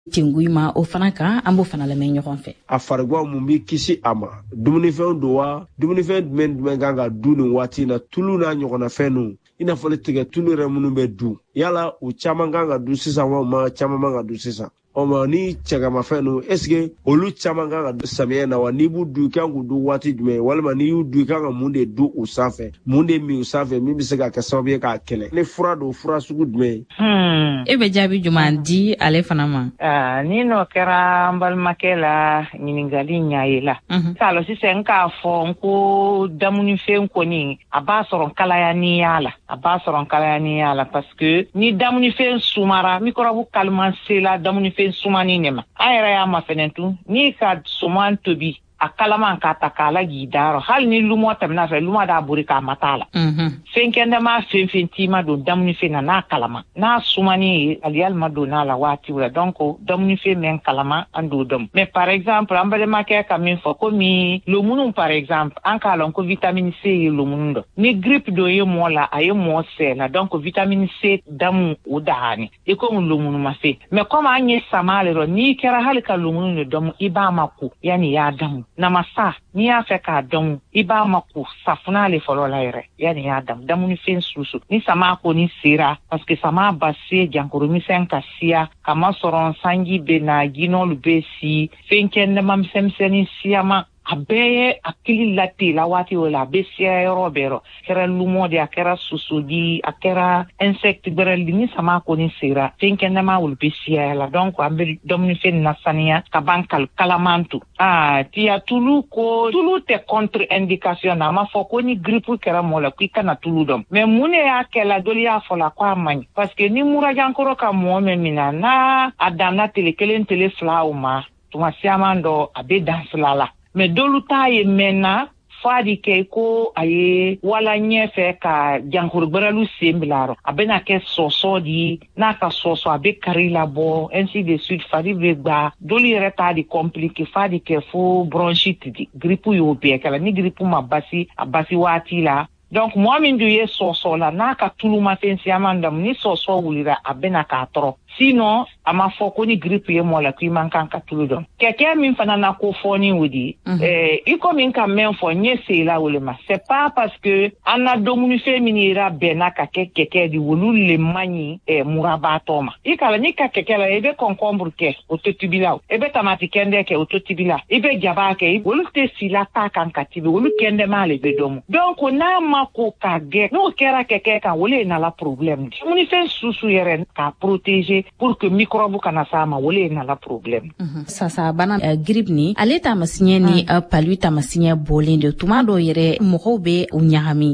Tinguima o fana kan an b'o fana lamɛn ɲɔgɔn fɛ. A farigwa mun bi kisi a ma dumunifɛnw don wa dumunifɛn jumɛn kan ka dun nin waati na tulu n'a ɲɔgɔnna fɛn i n'a fɔ tigɛ tulu yɛrɛ minnu bɛ dun yala u caman kan ka dun sisan wa ma caman man ka dun sisan ma ni cɛgamafɛn ninnu est-ce olu caman kan ka dun samiyɛ na wa n'i b'u dun kan k'u dun waati jumɛn walima n'i y'u dun kan ka mun de dun u sanfɛ mun de min u sanfɛ min bɛ se ka kɛ sababu ye k'a kɛlɛ ni fura don fura sugu jumɛn e bɛ jaabi jumɛn di ale fana ma ni n'o kɛra an balimakɛ la ɲininkali ɲa ye la k'a sisan k'a fɔ n ko damunifɛn kɔni a b'a sɔrɔ kalayaniya la parce que ni damunifɛn sumara microbe kalman sela damunifɛn sumani ne ma a yɛrɛ y'a ma fɛnɛ tun ni ka suman tobi a kalaman k'a ta k'a la k'i dayɔrɔ hali ni lumɔ tɛmɛna fɛ lumɔ d'a bori k'a ma t'a la fɛn kɛnɛma fɛn tima don damunifɛn na n'a kalama n'a sumani ye aliyalima don n'a la waati la donc damunifɛn mɛn kalama an d'o dɔn mais par exemple an balimakɛ ka min fɔ komi lomunu par exemple an k'a lɔn ko vitamine C ye lomunu dɔ ni grippe dɔ ye mɔɔ la a ye mɔɔ sɛ la donc vitamine C damu o dahani i komi lomunu ma se mais comme an ye sama le rɔ n'i kɛra hali ka lomunu de dɔn i b'a ma ko yani y'a damu namasa n'i y'a fɛ k'a dɔn i b'a ma ko safunɛ le fɔlɔ la yɛrɛ yani y'a damu damunifɛn susu ni sama ko ni sera parce que sama ba se jankoromisɛn ka siya kama sɔrɔ sanji bɛ na ginɔlu bɛ si fɛn kɛnɛma misɛnmisɛnnin siyama a bɛɛ ye hakili late la waati o la a bɛ siya yɔrɔ bɛɛ rɔ kɛra lumɔ de a kɛra susudi a kɛra insecte bɛrɛli ni sama ko ni sera fɛn kɛnɛma olu bɛ siya la donc an bɛ damunifɛn na saniya ka ban kalaman to tiya tulu ko tulu tɛ contre indication na a ma fɔ ko ni grippe kɛra mɔgɔ la k'i kana tulu dɔn mais mun de y'a kɛla dɔli y'a fɔ la ko a man ɲi parce que ni murajankɔrɔ ka mɔgɔ min mina n'a a danna tele kelen tele fila o ma tuma siyaman dɔ a bɛ dan fila la mais dolu t'a ye mɛnna fadi kɛ ko a ye wala ɲɛfɛ ka jankurubɛrɛlu sen bilayɔrɔ a bɛna kɛ sɔsɔ di n'a ka sɔsɔ a bɛ kari labɔ ainsi de suite fari bɛ gba dolu yɛrɛ t'a di compliqué fadi kɛ fo bronchite di grippe y'o bɛɛ kɛla ni grippe ma basi a basi waati la donc mɔgɔ min dun ye sɔsɔ la n'a ka tulumafɛn siyaman damu ni sɔsɔ wulira a bɛna k'a tɔrɔ sinon a ma fɔ ko ni grippe ye mɔgɔ la k'i man kan ka tulu dɔn kɛkɛ min fana na ko fɔni o di i komi ka mɛn fɔ n ye segin o le ma c'est pas parce que an na dumunifɛn min yera bɛnna ka kɛ kɛkɛ di olu le man ɲi murabaatɔ ma i kala n'i ka kɛkɛ la i bɛ concombre kɛ o tɛ tibi la i bɛ tamati kɛndɛ kɛ o tɛ tibi la i bɛ jaba kɛ olu tɛ sila t'a kan ka tibi olu kɛndɛma le bɛ dɔn donc n'a ma ko ka gɛ n'o kɛra kɛkɛ kan o le ye nala problème di dumunifɛn susu yɛrɛ k'a protéger pour que microbe kana s'a ma o le ye nala problème sasa bana grippe ni ale tamasiɲɛ ni palu tamasiɲɛ bɔlen de tuma dɔw yɛrɛ mɔgɔw bɛ u ɲagami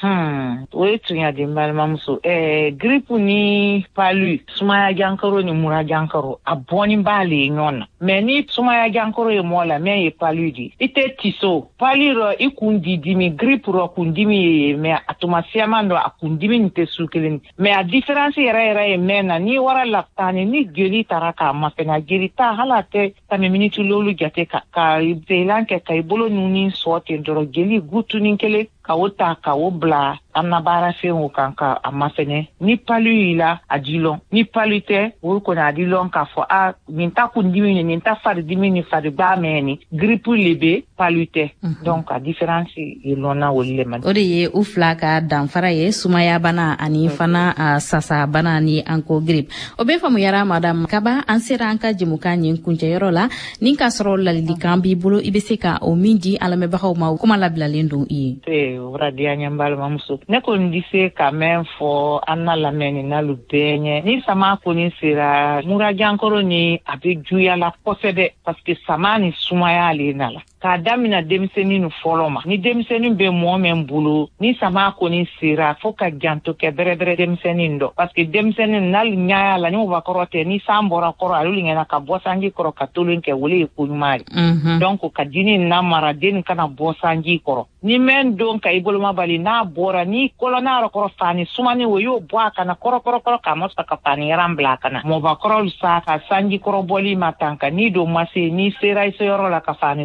o ye tiɲɛ di n balimamuso grippe ni palu sumaya jankaro ni mura jankaro a bɔni b'ale ye ɲɔgɔn na mais ni sumaya jankaro ye mɔgɔ la min ye palu di i tɛ tiso palu rɔ i kun di dimi grippe rɔ kun dimi ye mais a tuma siyaman dɔ a kun dimi nin tɛ su kelen mais a différence yɛrɛ ye mɛn na ni wara laftani ni joli tara k'a mafɛna jeli ta hala tɛ tɛmɛ miniti lolu jate ka zelan kɛ ka i bolo nuni sɔ ten dɔrɔn jeli gutunin kelen ka o ta ka o bila an na baara fɛn o kan ka a mafɛnɛ ni palu y'i la a dilɔn ni palu tɛ o kɔni a dilɔn k'a fɔ nin ta kundimi ni nin ta faridimi ni farigba mɛn ni grippe le bɛ palu tɛ donc a différence ye lɔnna olu le ma o de ye u fila ka danfara ye sumaya bana ani fana sasa bana ni an ko grippe o bɛ faamuyara madame kaba an sera an ka jɛmukan ɲin kuncɛyɔrɔ la ni ka sɔrɔ ladilikan b'i bolo i bɛ se ka o min di an lamɛnbagaw ma kuma labilalen don i ye wuradiya ɲɛ balimamuso ne kɔni di se ka mɛn fɔ an na lamɛnni nalu bɛɛ ɲɛ ni sama kɔni sera murajankɔrɔ ni a bɛ juya la kosɛbɛ parce que sama ni sumaya ale na la k'a damina denmisɛnnin nu fɔlɔ ma ni denmisɛnnin bɛ mɔɔ min bolo ni sama kɔni sera fo ka janto kɛ bɛrɛbɛrɛ denmisɛnnin dɔ parce que denmisɛnnin n'ale ɲaya la ni mɔgɔkɔrɔ tɛ ni san bɔra kɔrɔ ale ɲɛna ka bɔ sanji kɔrɔ ka tolen kɛ o le ye ko ɲuman ye donc ka dini namara den kana bɔ sanji kɔrɔ ni mɛn don ka i boloma bali n'a bɔra ni kɔlɔnna yɔrɔ kɔrɔ fani sumani o y'o bɔ a kana kɔrɔ k'a ma sɔrɔ ka fani yaran bila a kana mɔgɔkɔrɔw sa ka sanji kɔrɔ bɔli ma tan ka ni don ma se ni sera i se yɔrɔ la ka fani sumani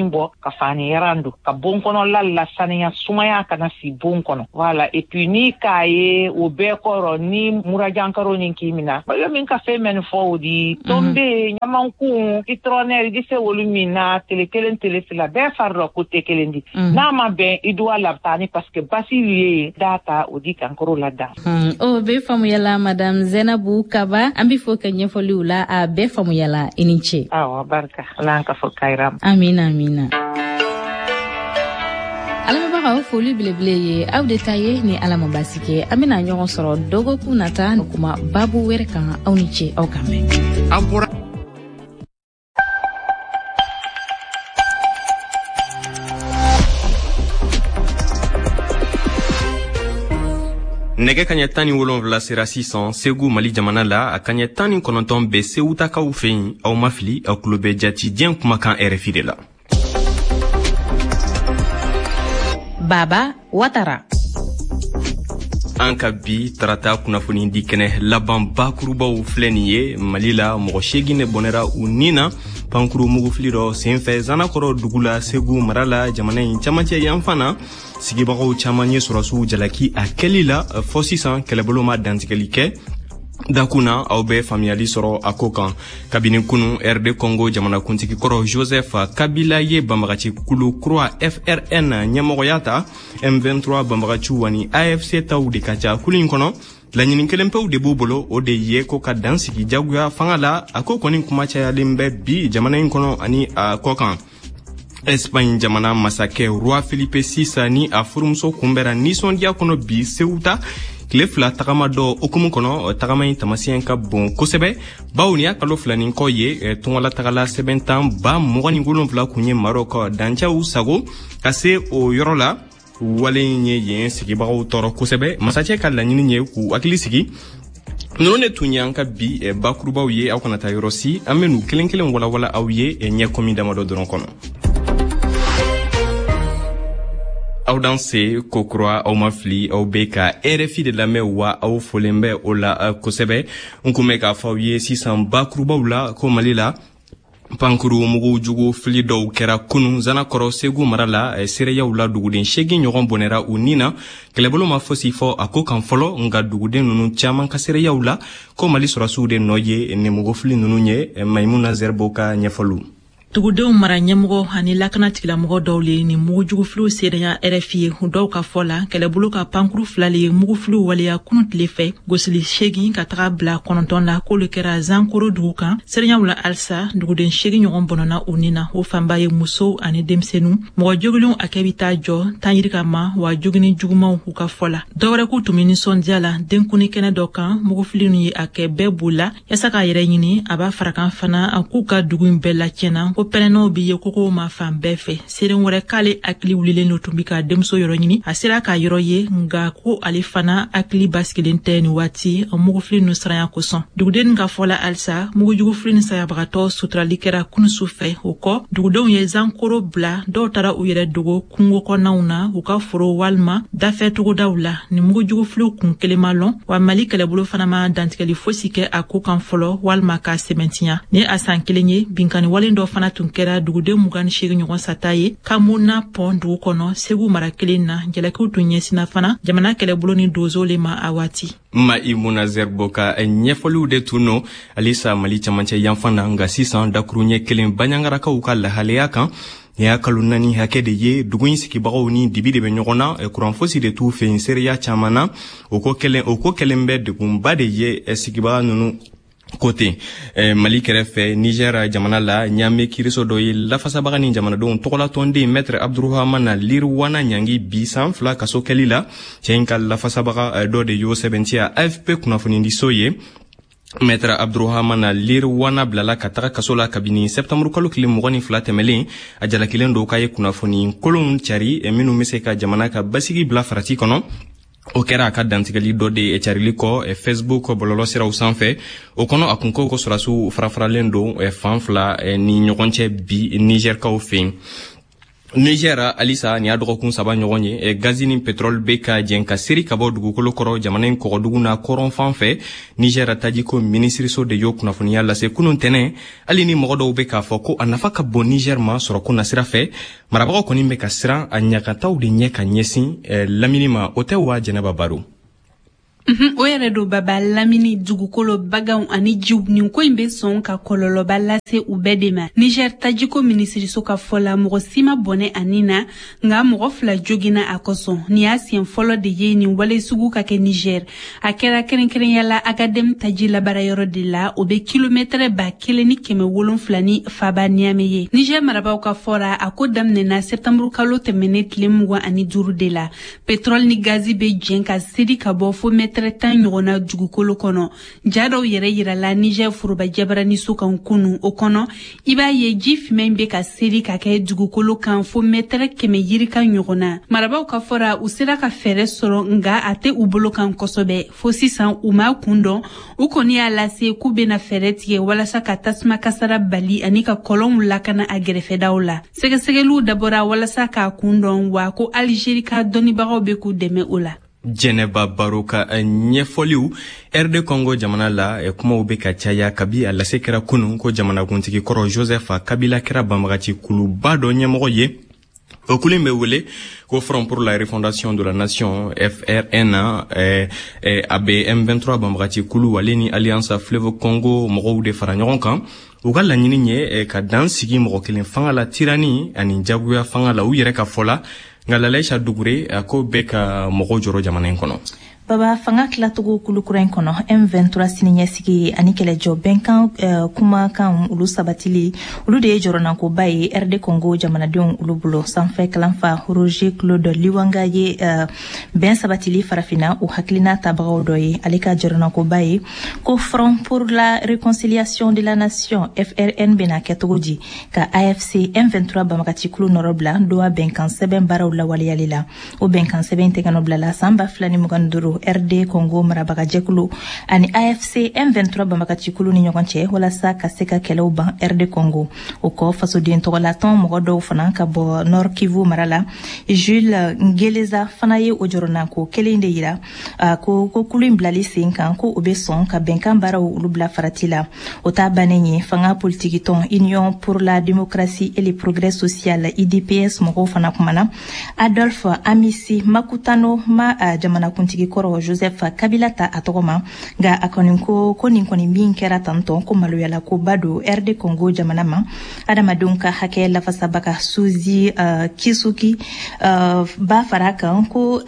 bo ka fani yarando ka bon kono lalla saniya sumaya kana si bon kono voilà et puis ni kaye o be koro ni murajankaro ni kimina ba yo min ka fe men fo di tombe nyamanku kitronel di se volumina telekelen telefila be farro ko tekelendi na ma be idwa labtani parce que basi data o di kankoro la da o be famu yala madame Zainabou Kaba ambi fo kanye fo liula a be famu yala ininche awa barka lanka fo kairam amina alamabagaw foli belebele ye aw de ta ye ni alama basike amina ɲɔgɔn sɔrɔ dɔgɔkun nata kuma babu wɛrɛ kan aw ni ce aw kan mɛn nɛgɛ kaɲɛ 17 sera 600 segu mali jamana la a kaɲɛ 19 bɛ sewutakaw fɛ yen aw ma fili aw tulo bɛ jati diɲɛ kumakan RFI de la. Baba Watara an ka bi tarata kunnafoni di kɛnɛ laban bakurubaw filɛ nin ye mali la mɔgɔ 8 ne bɔnɛra u nin na pankuru mugufili dɔ senfɛ zanakɔrɔ dugu la segu mara la jamana in camancɛ yan fana sigibagaw caman ye sɔrɔsiw jalaki a kɛli la fɔ sisan kɛlɛbolo ma dantigɛli kɛ dakuna aw bɛ faamuyali sɔrɔ a ko kan kabini kunu RD Congo jamanakuntigi kɔrɔ Joseph Kabila ye banbagaci kulu kura FRN ɲɛmɔgɔya ta M23 banbagaciw ani AFC taw de ka ca kulu in kɔnɔ laɲini kelen pew de b'u bolo o de ye ko ka dan sigi jagoya fanga la a ko kɔni kuma cayalen bɛ bi jamana in kɔnɔ ani a kɔ kan Espagne jamana masakɛ Roi Philippe VI ni a furumuso kunbɛra nisɔndiya kɔnɔ bi Ceuta tile fila tagama dɔ okumu kɔnɔ tagama in tamasiyɛn ka bon kosɛbɛ bawo ni y'a kalo filanin kɔ ye tungala tagala sɛbɛn tan ba 27 kun ye Maroc dancɛw sago ka se o yɔrɔ la wale ye yen sigibagaw tɔɔrɔ kosɛbɛ masakɛ ka laɲini ye k'u hakili sigi ninnu de tun ye an ka bi bakurubaw ye aw kana taa yɔrɔ si an bɛ n'u kelen kelen walawala aw ye ɲɛ komi damadɔ dɔrɔn kɔnɔ. aw dan se kokura aw ma fili aw be ka RFI de lamɛn wa aw folen bɛ o la kosɛbɛ n kun bɛ k'a fɔ aw ye sisan bakurubaw la ko Mali la pankuru mugu jugu fili dɔw kɛra kunu zanakɔrɔ segu mara la seereyaw la duguden 8 ɲɔgɔn bɔnɛra u nin na kɛlɛbolo ma fosi fɔ a ko kan fɔlɔ nka duguden nunu caman ka seereyaw la ko Mali sɔrɔsiw de nɔ ye nimugufili nunu ye Maimuna Zerbo ka ɲɛfɔliw. Tugudenw mara ɲɛmɔgɔ ani lakana tigilamɔgɔ dɔw le ni mugujugufiliw seereya RFI ye dɔw ka fɔ la kɛlɛbolo ka pankuru fila le ye mugufiliw waleya kunu tile fɛ gosili 8 ka taga bila 9 la k'olu kɛra zankoro dugu kan seereyaw la alisa duguden 8 ɲɔgɔn bɔnɔna u nin na o fanba ye musow ani denmisɛnninw mɔgɔ jogilenw a kɛ bi taa jɔ tan yirika ma wa jogini jugumanw u ka fɔ la dɔwɛrɛ k'u tun bɛ nisɔndiya la denkuni kɛnɛ dɔ kan mugufili ye a kɛ bɛɛ b'u la yasa k'a yɛrɛ ɲini a b'a farakan fana a k'u ka dugu in bɛɛ lacɛnna ko pɛrɛnɛw bi ye koko ma fan bɛɛ fɛ seeren wɛrɛ k'ale hakili wulilen no tun bi ka denmuso yɔrɔ ɲini a sera k'a yɔrɔ ye nga ko ale fana hakili basigilen tɛ ni waati mugufili nu saraya kosɔn duguden ka fɔla alisa mugujugufili ni sayabagatɔ suturali kɛra kunusu fɛ o kɔ dugudenw ye zankoro bila dɔw tara u yɛrɛ dogo kungo kɔnɔnaw na u ka foro walima dafɛ togodaw la ni mugujugufiliw kun kelen ma lɔn wa Mali kɛlɛbolo fana ma dantigɛli fosi kɛ a ko kan fɔlɔ walima k'a sɛmɛntiya ni a san kelen ye binkani walen dɔ fana tun kɛra duguden 28 ɲɔgɔn sata ye Kamuna pɔn dugu kɔnɔ segu mara kelen na jalakiw tun ɲɛsina fana jamana kɛlɛbolo ni dozo le ma a waati. Maimuna Zerbo ka ɲɛfɔliw de tun no alisa Mali camancɛ yanfan na nga sisan dakuru ɲɛ kelen baɲangarakaw ka lahaleya kan ni y'a kalo 4 hakɛ de ye dugu in sigibagaw ni dibi de bɛ ɲɔgɔn na kuran fosi de t'u fɛ yen seereya caman na o ko kelen bɛ degunba de ye sigibaga nunu kote Mali kɛrɛfɛ Niger jamana la ɲame kiriso dɔ ye lafasabaga ni jamanadenw tɔgɔlatɔnden Maître Abdurrahmane Lirwana Nyangi bi san 2 kaso kɛli la cɛ in ka lafasabaga dɔ de y'o sɛbɛntiya AFP kunnafonidiso ye Maître Abdurrahmane Lirwana bilala ka taga kaso la kabini septembre kalo tile 22 tɛmɛlen a jalakilen dɔw k'a ye kunnafoni kolonw cari minnu bɛ se ka jamana ka basigi bila farati kɔnɔ o kɛra a ka dantigɛli dɔ de carili kɔ Facebook bɔlɔlɔ siraw sanfɛ o kɔnɔ a kun ko sɔrɔsiw farafaralen don fan fila ni ɲɔgɔn cɛ bi Nigerkaw fɛ Niger alisa ni adrokun saba ɲɔgɔn ye gazi ni pétrole bɛ ka jɛn ka seri ka bɔ dugukolo kɔrɔ jamana in kɔgɔdugu na kɔrɔn fan fɛ. Niger tajiko minisiriso de y'o kunnafoniya lase kunun tɛnɛ hali ni mɔgɔ dɔw bɛ k'a fɔ ko a nafa ka bon Niger ma sɔrɔko na sira fɛ marabagaw kɔni bɛ ka siran a ɲagataw de ɲɛ ka ɲɛsin lamini ma o tɛ wa Jɛnɛba Baro. O yɛrɛ do baba lamini dugukolo baganw ani jiw nin ko in bɛ sɔn ka kɔlɔlɔba lase u bɛɛ de ma. Niger tajiko minisiriso ka fɔ la mɔgɔ si ma bɔnɛ ani na nka mɔgɔ fila joginna a kosɔn ni y'a siɲɛ fɔlɔ de ye nin wale sugu ka kɛ Niger. A kɛra kɛrɛnkɛrɛnyala Agadem taji labarayɔrɔ de la o bɛ kilomɛtɛrɛ 1700 ni Faba Niamey ye. Niger marabaaw ka fɔra a ko daminɛna septembre kalo tɛmɛnen tile 25 de la. Pétrole ni gazi bɛ jɛn ka seri ka bɔ fo mètre 10 ɲɔgɔnna dugukolo kɔnɔ. Ja dɔw yɛrɛ yirala Niger foroba jabarani su kan kunu o kɔnɔ i b'a ye ji fimɛn bɛ ka seri ka kɛ dugukolo kan fo mètre 100 yirika ɲɔgɔnna. Marabaaw ka fɔra u sera ka fɛɛrɛ sɔrɔ nga a tɛ u bolo kan kosɛbɛ fo sisan u ma kun dɔn u kɔni y'a lase k'u bɛna fɛɛrɛ tigɛ walasa ka tasuma kasara bali ani ka kɔlɔnw lakana a gɛrɛfɛdaw la. Sɛgɛsɛgɛliw dabɔra walasa k'a kun dɔn wa ko Algérie ka dɔnnibagaw bɛ k'u dɛmɛ o la. Jɛnɛba Baro ka ɲɛfɔliw RD Congo jamana la kumaw bɛ ka caya kabi a lase kɛra kunun ko jamanakuntigi kɔrɔ Joseph Kabila kɛra banbagaci kuluba dɔ ɲɛmɔgɔ ye. O kulu in bɛ wele ko Front pour la refondation de la nation FRN a bɛ M23 banbagaci kulu ale ni Alliance Fleuve Congo mɔgɔw de fara ɲɔgɔn kan. U ka laɲini ye ka dan sigi mɔgɔ kelen fanga la tirani ani jagoya fanga la u yɛrɛ ka fɔ la. Nka Lalaisha Dugure ko bɛ ka mɔgɔw jɔrɔ jamana in kɔnɔ. Baba fanga kilatogo kulukura in kɔnɔ M23 sini ɲɛsigi ani kɛlɛjɔ bɛnkan kumakan olu sabatili olu de ye jɔrɔnankoba ye RD Congo jamanadenw olu bolo sanfɛ kalanfa Roger Claude Liwanga ye bɛn sabatili farafina o hakilina tabagaw dɔ ye ale ka jɔrɔnankoba ye ko Front pour la réconciliation de la nation FRN bena kɛ cogo di ka AFC M23 banbagaci kulu nɔrɔ bila doa bɛnkan sɛbɛn baaraw lawaleyali la o bɛnkan sɛbɛn tɛ ka nɔ bilala san 2025 RD Congo marabagajɛkulu ani AFC M23 banbagacikulu ni ɲɔgɔn cɛ walasa ka se ka kɛlɛw ban RD Congo o kɔ fasoden tɔgɔlatɔn mɔgɔ dɔw fana ka bɔ Nord Kivu mara la Jules Ngeleza fana ye o jɔrɔnanko kelen de yira ko kulu in bilali sen kan ko o bɛ sɔn ka bɛnkan baaraw olu bila farati la o ta bannen ye fanga politiki tɔn Union pour la démocratie et le progrès social IDPS mɔgɔw fana kumana Adolphe Amisi Makutano ma jamanakuntigi kɔrɔ Joseph Kabila ta a tɔgɔ ma nga a kɔni ko nin kɔni min kɛra tantɔn ko maloyala ko ba do RD Congo jamana ma adamadenw ka hakɛ lafasabaga Suzi Kisuki ba fara kan ko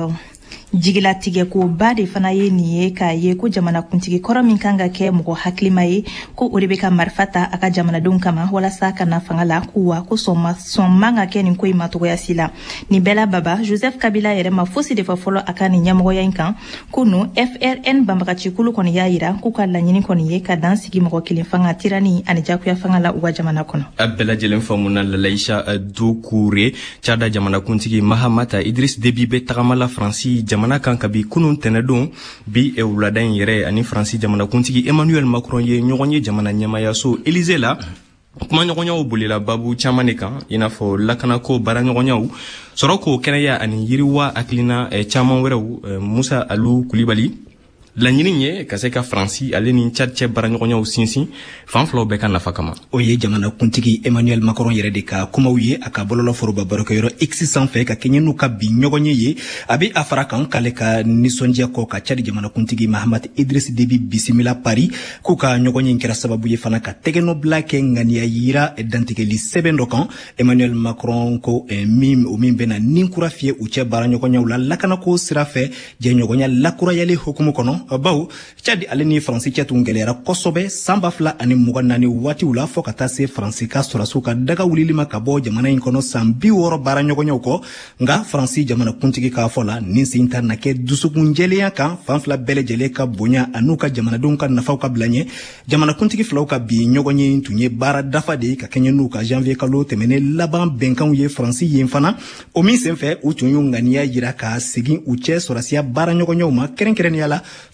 jigilatigɛ ko ba de fana ye nin ye k'a ye ko jamanakuntigi kɔrɔ min kan ka kɛ mɔgɔ hakilima ye ko o de bɛ ka marifa ta a ka jamanadenw kama walasa ka na fanga la ko wa ko sɔn man ka kɛ nin ko in ma togoya si la nin bɛɛ la baba Joseph Kabila yɛrɛ ma fosi de fɔ fɔlɔ a ka nin ɲɛmɔgɔya in kan ko no FRN banbagacikulu kɔni y'a yira k'u ka laɲini kɔni ye ka dan sigi mɔgɔ kelen fanga tirani ani jagoya fanga la u ka jamana kɔnɔ. A bɛɛ lajɛlen faamuna Lalaisha Dukure Tchada jamanakuntigi Mahamata Idriss Déby bɛ tagamala Faransi jamana kan kabi kunun tɛnɛdon bi wulada in yɛrɛ ani Faransi jamanakuntigi Emmanuel Macron ye ɲɔgɔn ye jamana ɲɛmayaso Élysée la kuma ɲɔgɔnyaw bolila babu caman de kan i n'a fɔ lakanako baara ɲɔgɔnyaw sɔrɔ k'o kɛnɛya ani yiriwa hakilina caman wɛrɛw Musa Alu Kulibali laɲini ye ka se ka Faransi ale ni Tchad cɛ baara ɲɔgɔnyaw sinsin fan filaw bɛɛ ka nafa kama. O ye jamanakuntigi Emmanuel Macron yɛrɛ de ka kumaw ye a ka bɔlɔlɔ foroba barokɛyɔrɔ X sanfɛ ka kɛɲɛ n'u ka bi ɲɔgɔn ye a bɛ a fara kan k'ale ka nisɔndiya kɔ ka Tchad jamanakuntigi Mahamat Idriss Déby bisimila Paris k'u ka ɲɔgɔn ye kɛra sababu ye fana ka tɛgɛnɔbila kɛ ŋaniya yira dantigɛli sɛbɛn dɔ kan Emmanuel Macron ko min bɛna ninkura fiyɛ u cɛ baara ɲɔgɔnyaw la lakanako sira fɛ jɛɲɔgɔnya lakurayali hukumu kɔnɔ bawo Tchad ale ni Faransi cɛ tun gɛlɛyara kosɛbɛ san 2024 waatiw la fɔ ka taa se Faransi ka sɔrɔsiw ka daga wulili ma ka bɔ jamana in kɔnɔ san 60 baara ɲɔgɔnyaw kɔ nka Faransi jamanakuntigi k'a fɔ la nin sen ta na kɛ dusukunjɛlenya kan fan fila bɛɛ lajɛlen ka bonya an'u ka jamanadenw ka nafaw ka bila ɲɛ jamanakuntigi filaw ka bi ɲɔgɔn ye tun ye baara dafa de ka kɛɲɛ n'u ka janvier kalo tɛmɛnen laban bɛnkanw ye Faransi yen fana o min senfɛ u tun y'u ŋaniya yira ka segin u cɛ sɔrɔsiya baara ɲɔgɔnyaw ma kɛrɛnkɛrɛnnenya la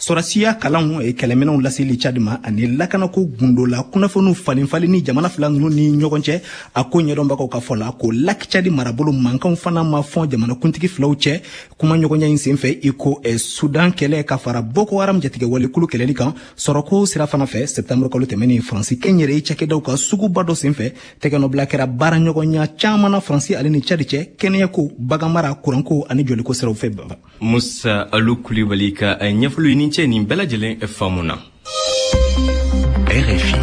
Sorasiya kalanw kɛlɛminɛnw laseli Chad ma ani lakanako gundo la kunnafoniw falenfalen ni jamana fila ninnu ni ɲɔgɔn cɛ a ko ɲɛdɔnbagaw ka fɔ la ko Lac Chad marabolo mankanw fana ma fɔn jamanakuntigi filaw cɛ kuma ɲɔgɔnya in senfɛ i ko Sudan kɛlɛ ka fara Boko Haram jatigɛ walikulu kɛlɛli kan sɔrɔko sira fana fɛ septembre kalo tɛmɛnen Faransi kɛnyɛrɛ cakɛdaw ka suguba dɔ senfɛ tɛgɛnɔbila kɛra baara ɲɔgɔnya caman na Faransi ale ni Chad cɛ kɛnɛyako baganmara kuranko ani jɔliko siraw fɛ baba Musa Alu Kulibali ka ɲɛfɔli ni cɛ nin bɛɛ lajɛlen faamuna RFI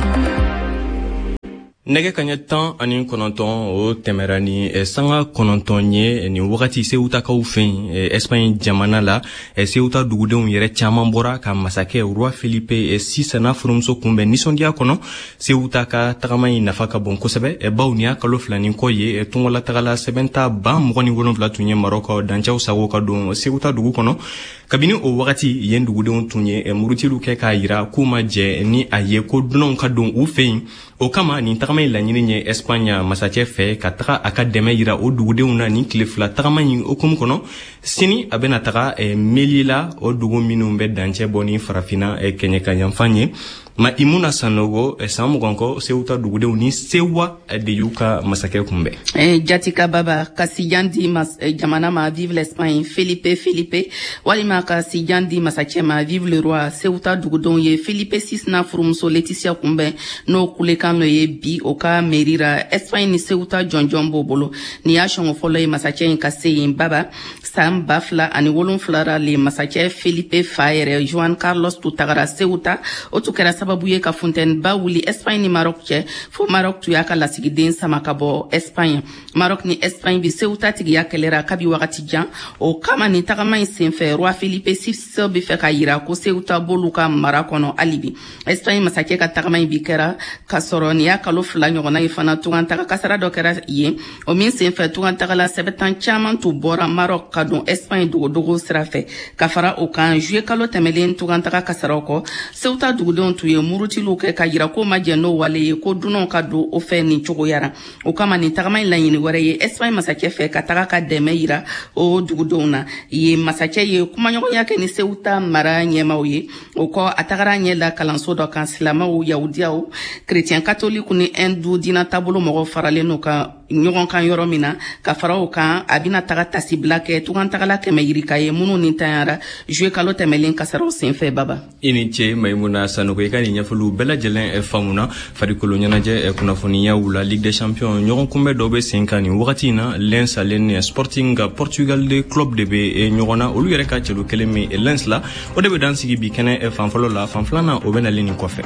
nɛgɛ kaɲɛ 19 o tɛmɛra ni sanga 9 ye ni wagati Seutakaw fɛn Espagne jamana la Seuta dugudenw yɛrɛ caman bɔra ka masakɛ Roi Felipe VI na furumuso kunbɛn nisɔndiya kɔnɔ Seuta ka tagama in nafa ka bon kosɛbɛ baw ni kalo filanin kɔ ye tungola tagala sɛbɛnta 27 tun ye Maroc dancɛw sago ka don Seuta dugu kɔnɔ kabini o wagati yen dugudenw tun ye murutilu kɛ k'a yira k'u ma jɛ ni a ye ko dunanw ka don u fɛ yen o kama nin tagama in laɲini ye Espagne masakɛ fɛ ka taga a ka dɛmɛ yira o dugudenw na nin tile fila tagama in okumu kɔnɔ sini a bɛna taga Melilla o dugu minnu bɛ dancɛ bɔ ni farafina kɛɲɛ ka yanfan ye ma Imuna Sanogo san mugan kɔ Seuta dugudenw ni Sewa de y'u ka masakɛ kunbɛn Jatika Baba ka sijan di jamana ma vive l'Espagne Felipe walima ka sijan di masakɛ ma vive le roi Seuta dugudenw ye Felipe VI na furumuso Leticia kunbɛn n'o kulekan n'o ye bi o ka merira Espagne ni Seuta jɔnjɔn b'o bolo ni y'a sɔngɔ fɔlɔ ye masakɛ in ka se yen baba san 2007 le masakɛ Felipe fa yɛrɛ Juan Carlos tu tagara Seuta o tu kɛra sababu ye ka fontaine ba wuli Espagne ni Maroc cɛ fo Maroc tu y'a ka lasigiden sama ka bɔ Espagne Maroc ni Espagne bi Seuta tigiya kɛlɛra kabi wagati jan o kama ni tagama in senfɛ Roi Felipe VI bi fɛ ka yira ko Seuta bolu ka mara kɔnɔ alibi Espagne masakɛ ka tagama in bi kɛra ka sɔrɔ ni y'a kalo fila ɲɔgɔnna ye fana tugantaga kasara dɔ kɛra yen o min senfɛ tugantagala sɛbɛtan caman tu bɔra Maroc ka don Espagne dogodogo sira fɛ ka fara o kan juillet kalo tɛmɛlen tugantaga kasaraw kɔ Seuta dugudenw tu ye murutilu kɛ ka yira ko ma jɛ n'o wale ye ko dunanw ka don o fɛ nin cogoyara o kama nin tagama in laɲini wɛrɛ ye Espagne masakɛ fɛ ka taga ka dɛmɛ yira o dugudenw na ye masakɛ ye kumaɲɔgɔnya kɛ ni Seuta mara ɲɛmaw ye o kɔ a tagara ɲɛ la kalanso dɔ kan silamɛw yahudiyaw chrétien catholique ni hindu dina taabolo mɔgɔw faralen n'o ka ɲɔgɔn kan yɔrɔ min na ka fara o kan a bɛna taga tasibila kɛ tugantagala kɛmɛ yirika ye minnu ni tanyara juillet kalo tɛmɛlen kasaraw senfɛ baba i ni ce Maimuna Sanogo i ka nin ɲɛfɔliw bɛɛ lajɛlen faamuna farikolo ɲɛnajɛ kunnafoniyaw la Ligue des Champions ɲɔgɔn kunbɛ dɔ bɛ sen kan nin wagati in na Lens ale ni Sporting Portugal de club de bɛ ɲɔgɔn na olu yɛrɛ ka cɛlo kelen min Lens la o de bɛ dan sigi bi kɛnɛ fanfɔlɔ la fanfilanan o bɛ nalen nin kɔfɛ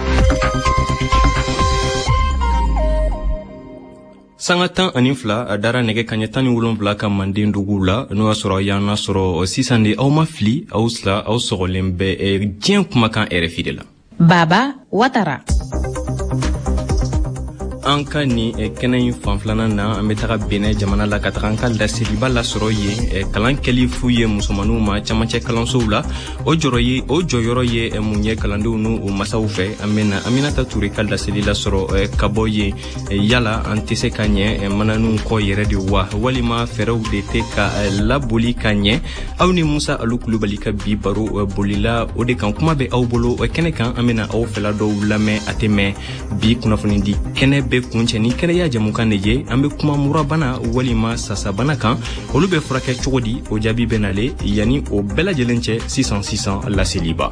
sanga 12 a dara nɛgɛ kaɲɛ 17 ka Manden dugu la n'o y'a sɔrɔ y'an sɔrɔ sisan de aw ma fili aw sɔgɔlen bɛ diɲɛ kumakan RFI de la Baba Watara an ka ni kɛnɛ in fanfilanan na an bɛ taga Benin jamana la ka taga an ka laseliba lasɔrɔ yen kalan kɛli fu ye musomaninw ma camancɛ kalansow la o jɔyɔrɔ ye mun ye kalandenw n'u masaw fɛ an bɛna Aminata Ture ka laseli lasɔrɔ ka bɔ yen yala an tɛ se ka ɲɛ mananinw kɔ yɛrɛ de wa walima fɛɛrɛw de tɛ ka laboli ka ɲɛ aw ni Musa Alu Kulibali ka bi baro bolila o de kan kuma bɛ aw bolo kɛnɛ kan an bɛna aw fɛla dɔw lamɛn a tɛ mɛn bi kunnafoni di kɛnɛ bɛ kuncɛ ni kɛnɛya jamukan de ye an bɛ kuma murabana walima sasabana kan olu bɛ furakɛ cogo di o jaabi bɛ nale yani o bɛɛ lajɛlen cɛ sisan laseliba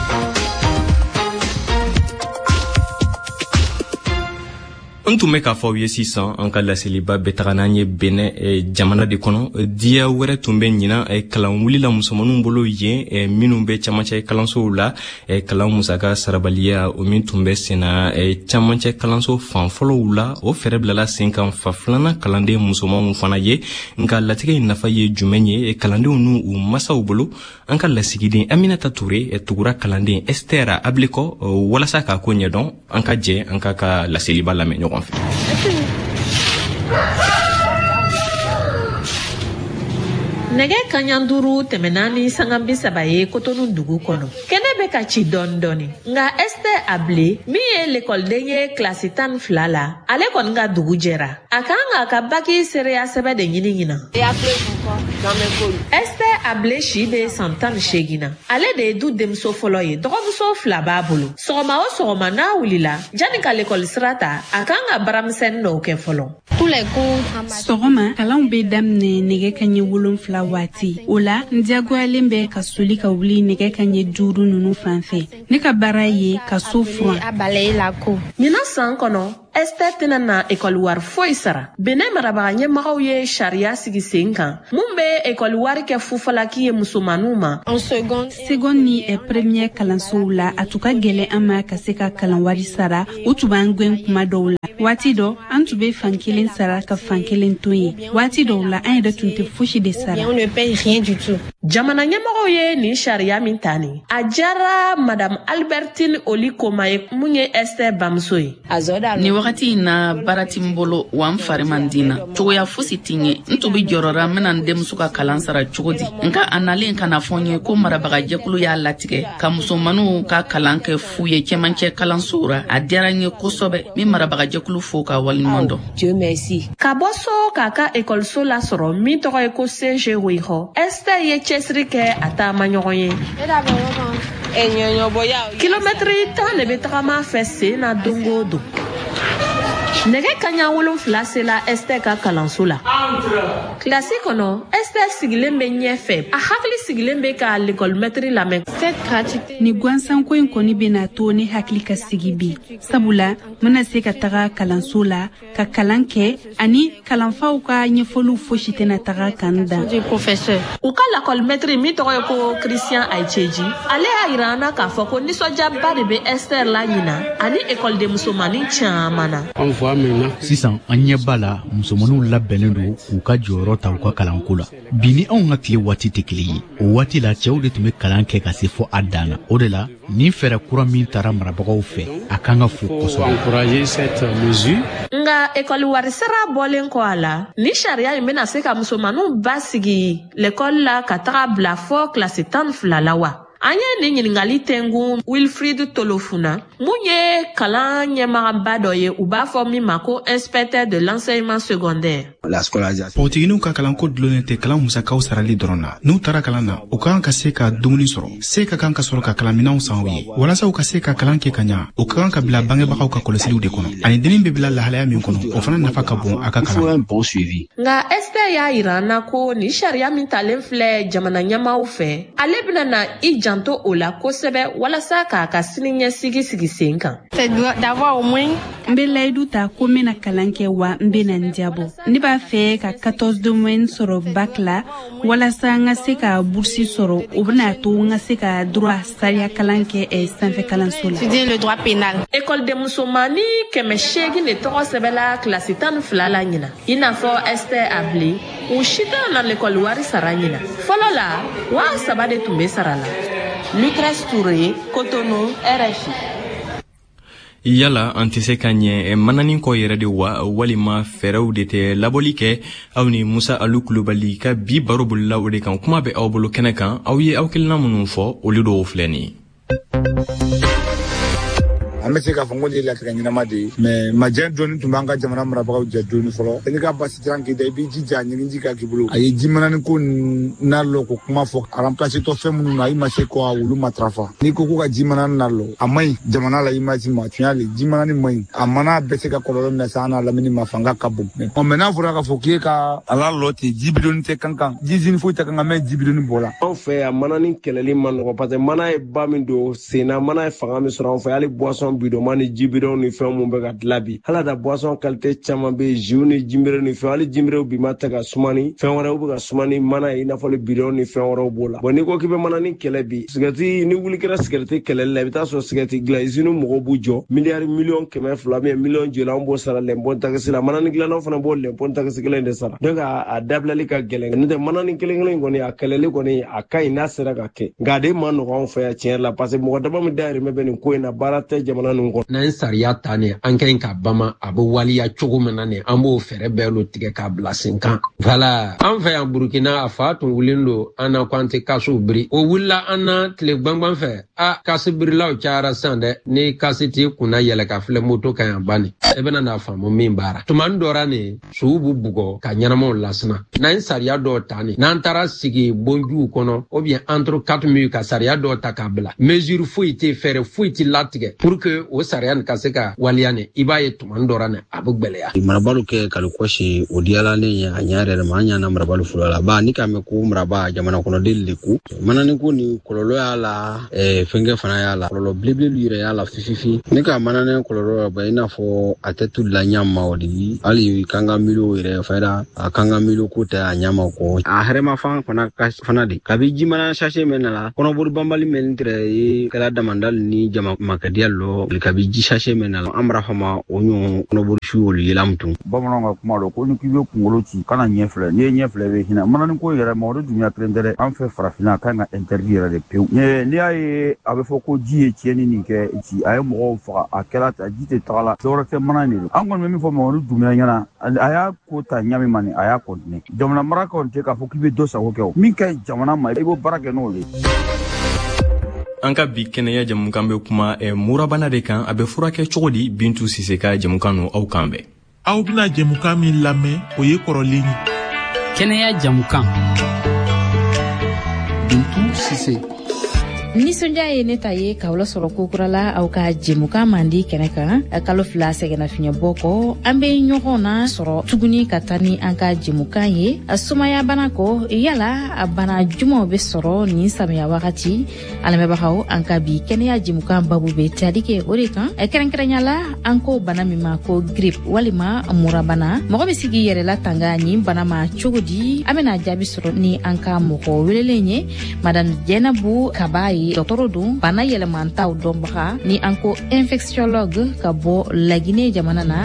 n tun bɛ k'a fɔ aw ye sisan an ka laseliba bɛ taga n'an ye Benin jamana de kɔnɔ diya wɛrɛ tun bɛ ɲina kalan wulila musomaninw bolo yen minnu bɛ camancɛ kalansow la kalan musaka sarabaliya o min tun bɛ senna camancɛ kalanso fanfɔlɔw la o fɛɛrɛ bilala sen kan fa filanan kalanden musomanw fana ye nka latigɛ in nafa ye jumɛn ye kalandenw n'u u masaw bolo an ka lasigiden Aminata Ture tugura kalanden Esther Ablekɔ walasa k'a ko ɲɛdɔn an ka jɛ an ka laseliba lamɛn ɲɔgɔn fɛ. Nɛgɛ kaɲa 5 tɛmɛna ni sanga 30 ye Kotonu dugu kɔnɔ. Kɛnɛ bɛ ka ci dɔɔni dɔɔni. Nka Esther Able min ye l'école ye classe 12 la, ale kɔni ka dugu jɛra. A kan ka baki sereya sɛbɛ de ɲini ɲina. Esther Ablé si be san 18 na. Ale de du denmuso fɔlɔ ye dɔgɔmuso 2 b'a bolo. Sɔgɔma o sɔgɔma n'a wulila janni ka l'école sira ta a kan ka baramisɛnnin dɔw kɛ fɔlɔ. Sɔgɔma kalanw be daminɛ nɛgɛ kanɲɛ 7 waati. O la n diyagoyalen bɛ ka soli ka wuli nɛgɛ kanɲɛ 5 ninnu fanfɛ. Ne ka baara ye ka so furan. Ɲinan san kɔnɔ Esther tɛna na école wari foyi sara. Benin marabaga ɲɛmɔgɔw ye sariya sigi sen kan mun bɛ école wari kɛ fufalaki ye musomanninw ma. Seconde ni première kalansow la a tun ka gɛlɛn an ma ka se ka kalan wari sara o tun b'an gɛn kuma dɔw la. Waati dɔ an tun bɛ fan kelen sara ka fan kelen to ye. Waati dɔw la an yɛrɛ tun tɛ fosi de sara. Jamana ɲɛmɔgɔw ye nin sariya min ta nin. A diyara Madame Albertine Oli Koma ye mun ye Esther bamuso ye. Ni wagati na barati mbolo wa mfari mandina. Cogoya fosi tinye. Ntu bi jorora mena ndemusu ka kalan sara cogo di. Nka analen kana fonye ko marabaga jekulu ya latige. Ka musomanu ka kalan ke fuye kemanche kalan sura. A diyara nye kosobe mi marabaga jekulu fo ka walimondo. Dieu merci. Ka boso kaka école so la soro mi togo eko CG Wiho. Esther ye chesri ke ata manyogon ye. Kilometri tan ne be tagama fɛ sen na dongo don. Nɛgɛ kanɲɛ 7 sela Esther ka kalanso la. Kilasi kɔnɔ Esther sigilen bɛ ɲɛfɛ. A hakili sigilen bɛ ka l'école maître lamɛn. Ni gansanko in kɔni bɛna to ne hakili ka sigi bi. Sabula mana se ka taga kalanso la ka kalan kɛ ani kalanfaw ka ɲɛfɔliw fosi tɛna taga kan da. U ka l'école maître min tɔgɔ ye ko Christian Aicheji ale y'a yira an na k'a fɔ ko nisɔndiyaba de bɛ Esther la ɲina ani école de musomannin caman na. Sisan an ɲɛ b'a la musomanninw labɛnnen don k'u ka jɔyɔrɔ ta u ka kalanko la. Bi ni anw ka tile waati tɛ kelen ye. O waati la cɛw de tun bɛ kalan kɛ ka se fɔ a dan na. O de la ni fɛɛrɛ kura min taara marabagaw fɛ a kan ka fo kosɛbɛ. Nka école wari sara bɔlen kɔ a la ni sariya in bɛna se ka musomanninw basigi l'école la ka taga bila fɔ kilasi 12 la wa. An ye nin ɲininkali tɛngun Wilfried Tolofuna mun ye kalan ɲɛmagaba dɔ ye u b'a fɔ min ma ko inspecteur de l'enseignement secondaire. Pɔgɔtigininw ka kalanko dulonnen tɛ kalan musakaw sarali dɔrɔn na. N'u taara kalan na u ka kan ka se ka dumuni sɔrɔ. Se ka kan ka sɔrɔ ka kalanminɛnw san u ye. Walasa u ka se ka kalan kɛ ka ɲa u ka kan ka bila bangebagaw ka kɔlɔsiliw de kɔnɔ. Ani deni bɛ bila lahalaya min kɔnɔ o fana nafa ka bon a ka kalan. Nka Esther y'a yira an na ko ni sariya min talen filɛ jamana ɲɛmaaw fɛ ale bɛna na i janto o la kosɛbɛ walasa k'a ka siniɲɛsigi sigi sen kan. N bɛ layidu ta ko n bɛna kalan kɛ wa n bɛna n diabo. Ne b'a fɛ ka 14 domaine sɔrɔ bac la walasa n ka se ka bourse sɔrɔ o bɛna to n ka se ka droit sariya kalan kɛ sanfɛ kalanso la. École de musomannin 800 de tɔgɔ sɛbɛla kilasi 12 la ɲina. I n'a fɔ Esther Ablé u si tɛ na l'école wari sara ɲina. Fɔlɔ la 3,000 de tun bɛ sara la. Lucrèce Touré, Cotonou, RFI. Yala an tɛ se ka ɲɛ mananin kɔ yɛrɛ de wa walima fɛɛrɛw de tɛ labɔli kɛ aw ni Musa Alu Kulubali ka bi baro bolila o de kan kuma bɛ aw bolo kɛnɛ kan aw ye hakilina minnu fɔ olu dɔw filɛ nin ye. An bɛ se k'a fɔ n ko de ye latigɛ ɲɛnama de ye mais majɛ dɔɔni tun b'an ka jamana marabagaw jɛ dɔɔni fɔlɔ i ni ka basi tiran k'i da i b'i jija ɲiniji ka k'i bolo a ye jimanani ko nalɔ ko kuma fɔ remplacer tɔ fɛn minnu na i ma se ko olu matarafa n'i ko ka jimanani nalɔ a man ɲi jamana la image ma tiɲɛ le jimanani man ɲi a mana bɛ se ka kɔlɔlɔ minɛ sa an n'a lamini ma fanga ka bon mais n'a fɔra k'a fɔ k'e ka a lalɔ ten ji bidɔni tɛ kan kan jizini foyi tɛ kan kan mɛ ji bidɔni bɔ la. Anw fɛ yan manani kɛlɛli man nɔgɔ parce que mana ye ba min don sen na mana ye fanga min sɔrɔ anw fɛ hali boisson bidɔnman ni jibidɔnw ni fɛn mun bɛ ka dilan bi hala da boisson qualité caman bɛ jus ni jimere ni fɛn hali jimere bi ma tɛ ka sumani fɛn wɛrɛw bɛ ka sumani mana ye i n'a fɔ bidɔn ni fɛn wɛrɛw b'o la bon n'i ko k'i bɛ manani kɛlɛ bi sigɛrɛti ni wuli kɛra sigɛrɛti kɛlɛli la i bɛ taa sɔrɔ sigɛrɛti dilan usine mɔgɔw b'u jɔ miliyari 200 000 miliyɔn joli an b'o sara lɛnpɔn takisi la manani dilannaw fana b'o lɛnpɔn takisi kelen de sara donc a dabilali ka gɛlɛn n'o tɛ manani kelen kelen kɔni a kɛlɛli kɔni a ka ɲi n'a sera ka kɛ nka a de ma nɔgɔ anw fɛ yan tiɲɛ la parce que mɔgɔ dama min dahirimɛ bɛ nin ko in na baara tɛ jamana jamana nun kɔnɔ. N'an sariya ta ne an ka ɲi ka bama a bɛ waliya cogo min na ne an b'o fɛɛrɛ bɛɛ lo tigɛ k'a bila sen kan. Voilà an fɛ yan Burukina a fa tun wulilen don an na k'an tɛ kasiw biri. O wulila an na tile gbangban fɛ kasi birilaw cayara sisan dɛ ni kasi t'i kunna yɛlɛ ka filɛ moto kan yan bani. E bɛna n'a faamu min baara. Tuma dɔra ne suw b'u bugɔ ka ɲɛnamaw lasina. N'an sariya dɔw ta ne n'an taara sigi bonjuw kɔnɔ ou bien entre 4 murs ka sariya dɔw ta k'a bila. Mesure foyi tɛ fɛɛrɛ foyi tɛ latigɛ pour que o sariya nin ka se ka waliya ne i b'a ye tuma dɔra ne a bɛ gwɛlɛya. Marabalu kɛ kalikɔsi o diyalalen ye a ɲa yɛrɛ ma an ɲana marabalu fɔlɔ la ba ni ka mɛn ko maraba jamana kɔnɔden le ku manani ko ni kɔlɔlɔ y'a la fɛnkɛ fana y'a la kɔlɔlɔ belebele yɛrɛ y'a la fififi ne ka manani kɔlɔlɔ ba i n'a fɔ a tɛ tu la ɲama o de hali kanga milo yɛrɛ fɛra a kanga milo ko tɛ a ɲama ko a hɛrɛma fan fana de kabi jimana sachet mɛn na la kɔnɔbori banbali mɛn tɛrɛ ye kɛra damandali ni jama makadiya lɔ kabi ji sachet mɛn na la an bara fama o ɲɔgɔn kɔnɔbori su olu yelam tun bamananw ka kuma lɔ ko ni k'i bɛ kunkolo ci kana ɲɛfilɛ n'i ye ɲɛfilɛ bɛ hinɛ manani ko yɛrɛ ma o de dunya kelen tɛ dɛ an fɛ farafinna a kan ka interdit yɛrɛ de pewu n'i y'a ye a bɛ fɔ ko ji ye tiɲɛni nin kɛ ci a ye mɔgɔw faga a kɛra ta ji tɛ taga la dɔwɛrɛ tɛ mana de don an kɔni bɛ min fɔ Mamadu Dunbiya ɲɛna a y'a ko ta ɲami ma nin a y'a kɔntine jamana mara kɔni tɛ k'a fɔ k'i bɛ dɔ sago kɛ o min ka ɲi jamana ma i b'o baara kɛ n'o ye. An ka bi kɛnɛya jamukan bɛ kuma murabana de kan a bɛ furakɛ cogo di Bintu Sise ka jamukan no aw kan bɛɛ. Aw bɛna jamukan min lamɛn o ye kɔrɔlen ye. Kɛnɛya jamukan. Bintu Sise. Nisɔndiya ye ne ta ye k'aw lasɔrɔ kokurala aw ka jɛmukan mandi kɛnɛ kan kalo 2 sɛgɛnna fiɲɛbɔ kɔ an bɛ ɲɔgɔn na sɔrɔ tuguni ka taa ni an ka jɛmukan ye sumaya bana kɔ yala a bana jumaw bɛ sɔrɔ nin samiya wagati alamɛbagaw an ka bi kɛnɛya jɛmukan babu bɛ tali kɛ o de kan kɛrɛnkɛrɛnya la an ko bana min ma ko grippe walima murabana mɔgɔ bɛ sigi yɛrɛ la tanga nin bana ma cogo di an bɛna jaabi sɔrɔ ni an ka mɔgɔ welelen ye madame Jɛnabu Kaba dɔgɔtɔrɔ don bana yɛlɛmantaw dɔnbaga ni an ko infectiologue ka bɔ Laginɛ jamana na.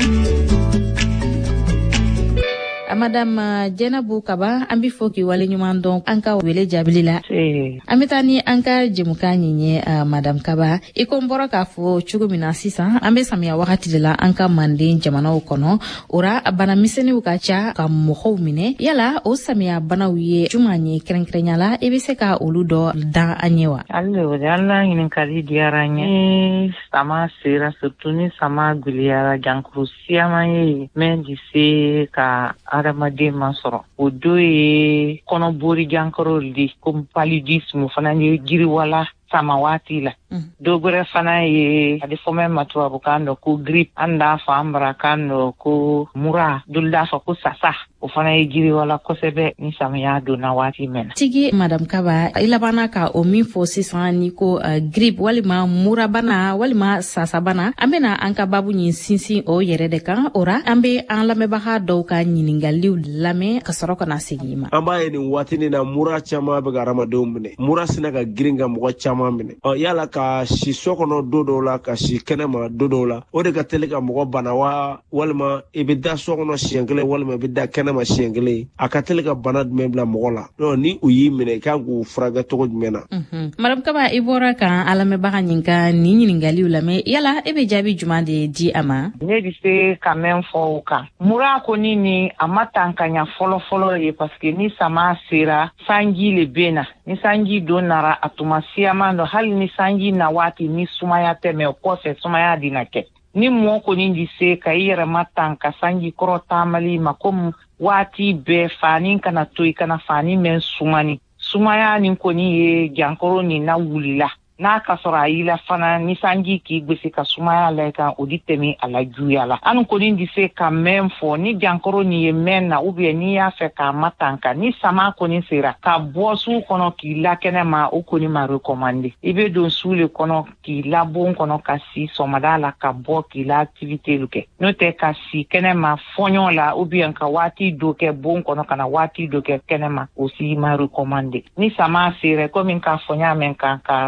Madame Jɛnabu Kaba an bɛ fɔ k'i wale ɲuman dɔn an ka wele jaabili la. An bɛ taa ni an ka jɛmukan ɲi ye Madame Kaba i ko n bɔra k'a fɔ cogo min na sisan an bɛ samiya wagati de la an ka Manden jamanaw kɔnɔ ora bana misɛnninw ka ca ka mɔgɔw minɛ yala o samiya banaw ye juman ye kɛrɛnkɛrɛnya la i bɛ se ka olu dɔ dan an ye wa. Ala ɲininkali diyara n ye ni sama sera surtout ni sama gwɛlɛyara jankuru siyaman ye min bɛ se ka adamaden ma sɔrɔ o do ye kɔnɔbori jankɔrɔ de comme paludisme fana ye giriwala sama waati la dogore fana ye a bɛ fɔ min ma tubabukan dɔ ko grippe an d'a fɔ an barakan dɔ ko mura dolu d'a fɔ ko sasa o fana ye giriwala kosɛbɛ ni samiya donna waati min na. Tigi Madame Kaba i labanna ka o min fɔ sisan ni ko grippe walima murabana walima sasabana an bɛna an ka babu ɲin sinsin o yɛrɛ de kan ora an bɛ an lamɛnbaga dɔw ka ɲiningaliw lamɛn ka sɔrɔ ka na segin ma. An b'a ye nin waati nin na mura caman bɛ ka hadamadenw minɛ mura sina ka girin ka mɔgɔ caman minɛ yala ka si so kɔnɔ don dɔw la ka si kɛnɛma don dɔw la o de ka teli ka mɔgɔ bana wa walima i bɛ da so kɔnɔ siɲɛ kelen walima i bɛ da kɛnɛma siɲɛ kelen a ka teli ka bana jumɛn bila mɔgɔ la ni u y'i minɛ i kan k'u furakɛ cogo jumɛn na. Madame Kaba i bɔra kan an lamɛnbaga ɲin ka nin ɲininkaliw lamɛn yala e bɛ jaabi jumɛn de di a ma. Ne bɛ se ka mɛn fɔ o kan mura kɔni ni a ma tan ka ɲa fɔlɔ ye parce que ni sama sera sanji le bɛ na ni sanji don nara a tuma siyaman dɔ hali ni sanji na waati ni sumaya tɛmɛ o kɔfɛ sumaya dina kɛ ni mɔgɔ kɔni bɛ se ka i yɛrɛ ma tan ka sanji kɔrɔ taamali ma komi waati bɛɛ fani kana to i kana fani mɛn sumani sumaya nin kɔni ye jankɔrɔ nin na wulila n'a ka sɔrɔ a y'i la fana ni sanji k'i gosi ka sumaya la kan o di tɛmɛ a la juguya la an kɔni bɛ se ka mɛn fɔ ni jankɔrɔ nin ye mɛn na ubiyɛn n'i y'a fɛ k'a ma tan kan ni sama kɔni sera ka bɔ su kɔnɔ k'i la kɛnɛ ma o kɔni ma recommandé i bɛ don su le kɔnɔ k'i la bon kɔnɔ ka si sɔgɔmada la ka bɔ k'i la activité kɛ n'o tɛ ka si kɛnɛ ma fɔɲɔ la ubiyɛn ka waati dɔ kɛ bon kɔnɔ ka na waati dɔ kɛ kɛnɛ ma o si ma recommandé ni sama sera komi k'a fɔ n y'a mɛn kan ka sumaya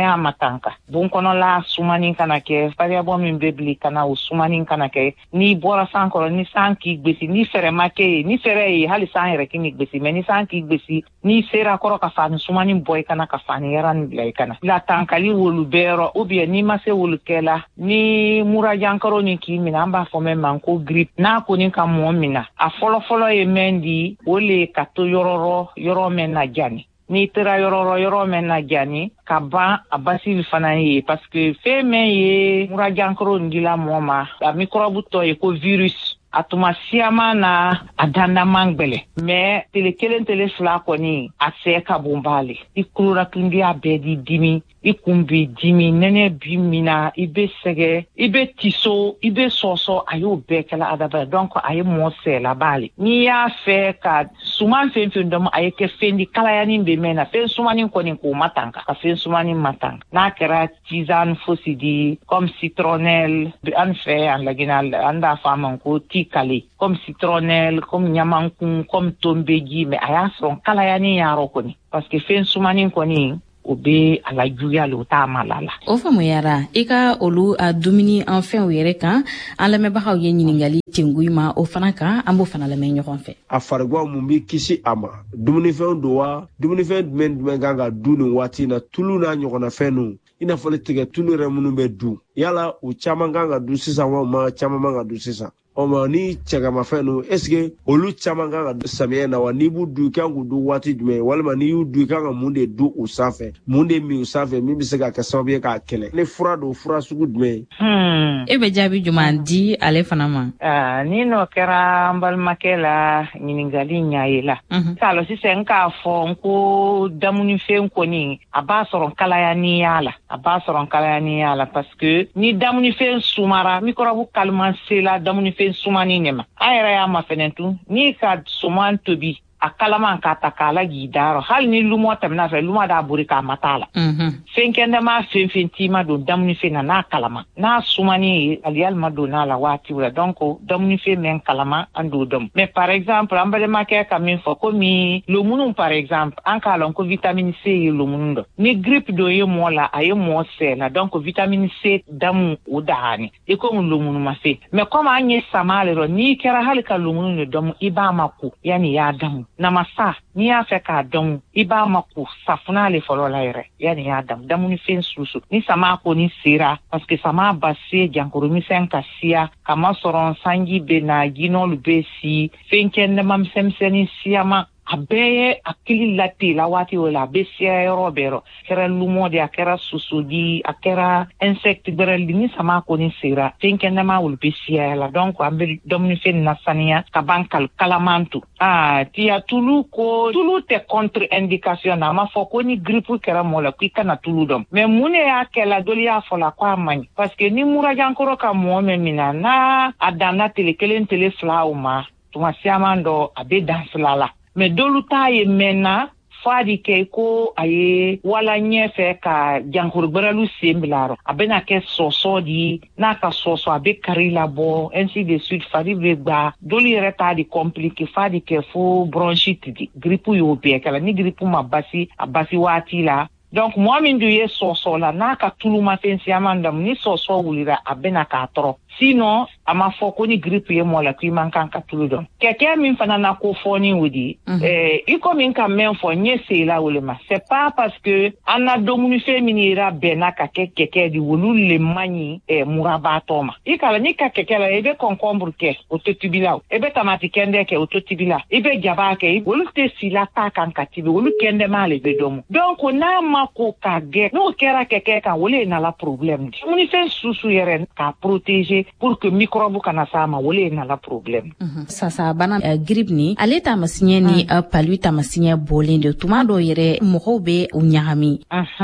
sumaya matanka bon kono la sumani kana ke variable min bebli kana o sumani kana ke ni bora sankoro ni sanki gbesi ni fere make ni fere yi hali san yere kini gbesi me ni sanki gbesi ni sera koro ka fani sumani boy kana ka fani yaran bilay kana la tankali wolu bero ubie ni mase wolu kela ni mura jankaro ni ki mina amba fo me manko grip na ko ni ka mo mina a folo e mendi wole ka to yoro men na jani ni tira yoro men na jani ka ba abasi fana ye parce que fe men ye mura jankaro ndila moma a microbe to e ko virus atuma siama na adanda mangbele me tele fla koni aseka bombali ikurura kundi abedi dimi ikumbi dimi nene bimina ibe sege ibe tiso ibe soso ayo bekela adaba donc ayo mose la bali ni ya fe ka suman fe ndom ayo ke fendi kala yani be mena fe sumani koni ko matanga ka fe sumani matanga na kera tisane fosidi comme citronnelle an fe an laginal anda fama ko kali comme citronnelle comme nyamankun comme tombegi mais aya son kala yani yaro koni parce que fen sumani koni obe ala juya lo ta malala o famu yara ika olu a dumuni en fin were kan ala me bahaw ye nyiningali tinguima o fanaka ambo fanala me nyokon fe a fargwa mumbi kisi ama dumuni fen dowa dumuni fen men ganga dunu wati na tulu na nyokona fenu ina fole tige tulu remunu be du yala u chama ganga du sisa wa ma chama manga du sisa oma ni chagama fenu eske olu chama ganga samiya na wa nibu du kangu du wati dume walma ni yu du kanga munde du usafe munde mi usafe mi bi se ka kasobe ka kele ne fura do fura sugu dume ebe jabi jumandi ale fanama ni no kera mbal makela nyiningali nyaayela salo si senka fo nko damuni fe nko ni aba soron kala ya ni yala parce que ni damuni fe sumara mikrobu kalman sela damuni fe sumani nema ayra ya mafenentu ni ka suman tobi akalama ka takala gidaro hal ni lumo tamna fe lumo da burika matala fenkende ma fentima do damni fe na kalama na sumani alial madona la wati wala donc damni fe men kalama ando dom mais par exemple ambale make kamin fo komi lo munun par exemple an kalon ko vitamine C lo munundo ni grippe do ye mola aye mo se la donc vitamine C damu udahani e ko lo munu ma fe mais comme anye samale ro ni kera halka lo munun dom ibama ku yani ya damu namasa ni ya fe ka dom iba maku safuna le folo la ire yani ya damu ni fen susu ni sama ko ni sira parce que sama basse jankuru mi sen kasia kama soron sangi be na ginol be si fenken na mam semseni siama abeye akili lati la wati wala besia robero kera lumo de akera susudi akera insect berali ni sama ko ni sira fenken na ma wul besia la donc ambe domni fen na sania ka bankal kalamantu tia tulu te contre indication na ma foko ni grippe kera mola ki kana tulu dom mais mune ya kela dolia fola kwa mani parce que ni mura jankoro ka mo memina na adana tele flauma tuma siamando abe danslala mais doluta ye mena fadi ke ko aye wala nyefe ka jankur baralu semblaro abena ke soso di na ka soso abe karila bo ainsi de suite fadi vegba doli reta di compliqué fadi ke fo bronchite di grippe yo be kala ni grippe ma abasi wati la donc moi min du ye soso la na ka tuluma fensi amanda ni soso wulira abena ka tro sinon ama foko ni grippe ye mola ki mankan ka tuludon keke min fana na ko foni wudi iko min ka men fo nyese la wulema c'est pas parce que ana domuni feminira bena ka keke di wulu le mani muraba toma ikala ni ka keke la ebe concombre ke ototibila ebe tamati kende ke ototibila ebe jaba ke wulu te sila ta kan katibi wulu kende male be domu donc na ma ko ka ge no kera keke ka wole na la problème di muni fe susu yeren ka protéger pour que microbe kana sama wole na la problème sasa bana grippe ni ale ta masinye ni palu ta masinye bolende tuma do yere mohobe unyahami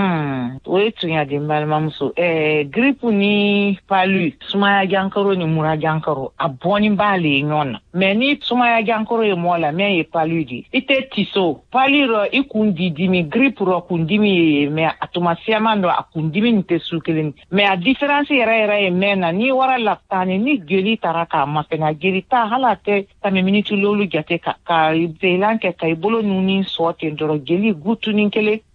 we tunya di malmamso grippe ni palu sumaya jankaro ni mura jankaro aboni bale nyona mais ni sumaya jankaro e mola mais e palu di ite tiso paliro ikundi dimi grippe ro kundimi mais atumasia mando akundimi nte sukelen mais a différence yere mena ni wara laftani ni geli taraka mafena geli ta halate tame minute lolu jate ka zelanke kay bolo nuni sote ndoro geli gutu ninkele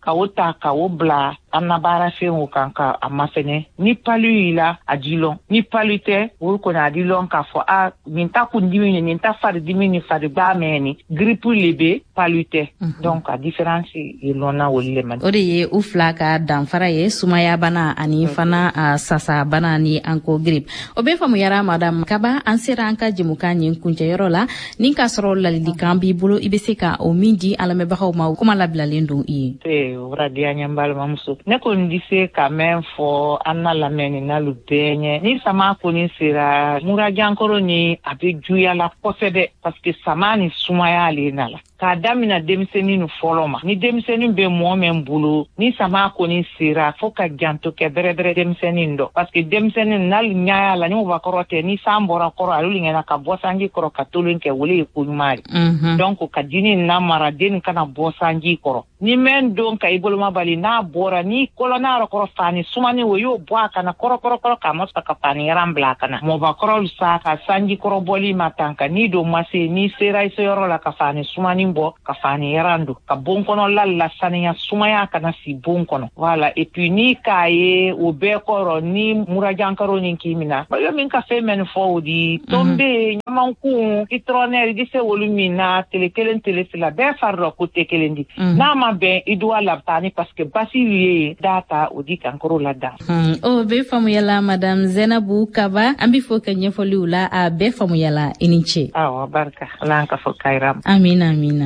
ka o ta ka o bila an na baara fɛnw kan ka a mafɛnɛ ni palu y'i la a dilɔn ni palu tɛ o kɔni a dilɔn k'a fɔ nin ta kundimi ni nin ta faridimi ni farigba mɛn ni grippe le be palu tɛ donc a différence ye lɔnna olu le ma. O de ye u fila ka danfara ye sumaya bana ani fana sasa bana ni anko grippe. O bɛ faamuyara madame Kaba an sera an ka jɛmukan ɲin kuncɛyɔrɔ la ni ka sɔrɔ ladilikan b'i bolo i bɛ se ka o min di an lamɛnbagaw ma kuma labilalen don i ye. O radiya ɲɛ balimamuso ne kɔni di se ka mɛn fɔ an na lamɛnni n'alu bɛɛ ɲɛ ni sama kɔni sera murajankɔrɔ ni a bɛ juguya la kosɛbɛ parce que sama ni sumaya ale na la k'a damina denmisɛnnin nu fɔlɔ ma ni denmisɛnnin bɛ mɔɔ min bolo ni sama kɔni sera fo ka janto kɛ bɛrɛbɛrɛ denmisɛnnin dɔ parce que denmisɛnnin n'ale ɲaya la ni mɔgɔkɔrɔ tɛ ni san bɔra kɔrɔ ale ɲɛna ka bɔ sanji kɔrɔ ka tolen kɛ wele ye ko ɲuman ye donc ka dini namara den kana bɔ sanji kɔrɔ ni mɛn don ka i boloma bali n'a bɔra ni kɔlɔnna yɔrɔ kɔrɔ fani sumani o y'o bɔ a kana kɔrɔ k'a ma sɔrɔ ka fani yaran bila a kana mɔgɔkɔrɔw sa ka sanji kɔrɔ bɔli ma tan ka ni don ma se ni sera i se yɔrɔ la ka fani sumani bɔ ka fani yaran don ka bon kɔnɔ la saniya sumaya kana si bon kɔnɔ voilà et puis ni k'a ye o bɛɛ kɔrɔ ni murajankaro ni k'i mina ba yo min ka fɛn mɛn fɔ o di tombe ɲamankun kitronɛri di se wolu min na tele kelen tele fila bɛɛ fari dɔ ko tɛ kelen di n'a ma bɛn i doit labtani parce que basi ye data o di kankoro la da o bɛ faamuyala madame Zenabu Kaba an bɛ fɔ ka ɲɛfɔliw la a bɛɛ faamuyala i ni ce. Awɔ barika ala an ka fɔ kayira. Amina.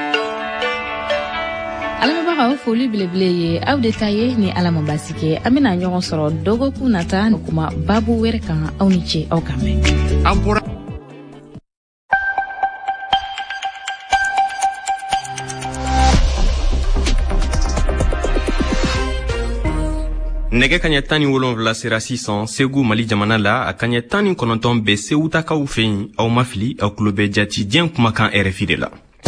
alamɛbagaw foli belebele ye aw de ta ye ni ala ma basi kɛ an bɛna ɲɔgɔn sɔrɔ dɔgɔkun nata kuma babu wɛrɛ kan aw ni ce aw ka mɛn. An bɔra nɛgɛ kaɲɛ 17 sera sisan Segu Mali jamana la a kaɲɛ 19 bɛ Sewutakaw fɛ yen aw ma fili aw tulo bɛ jati diɲɛ kumakan RFI de la.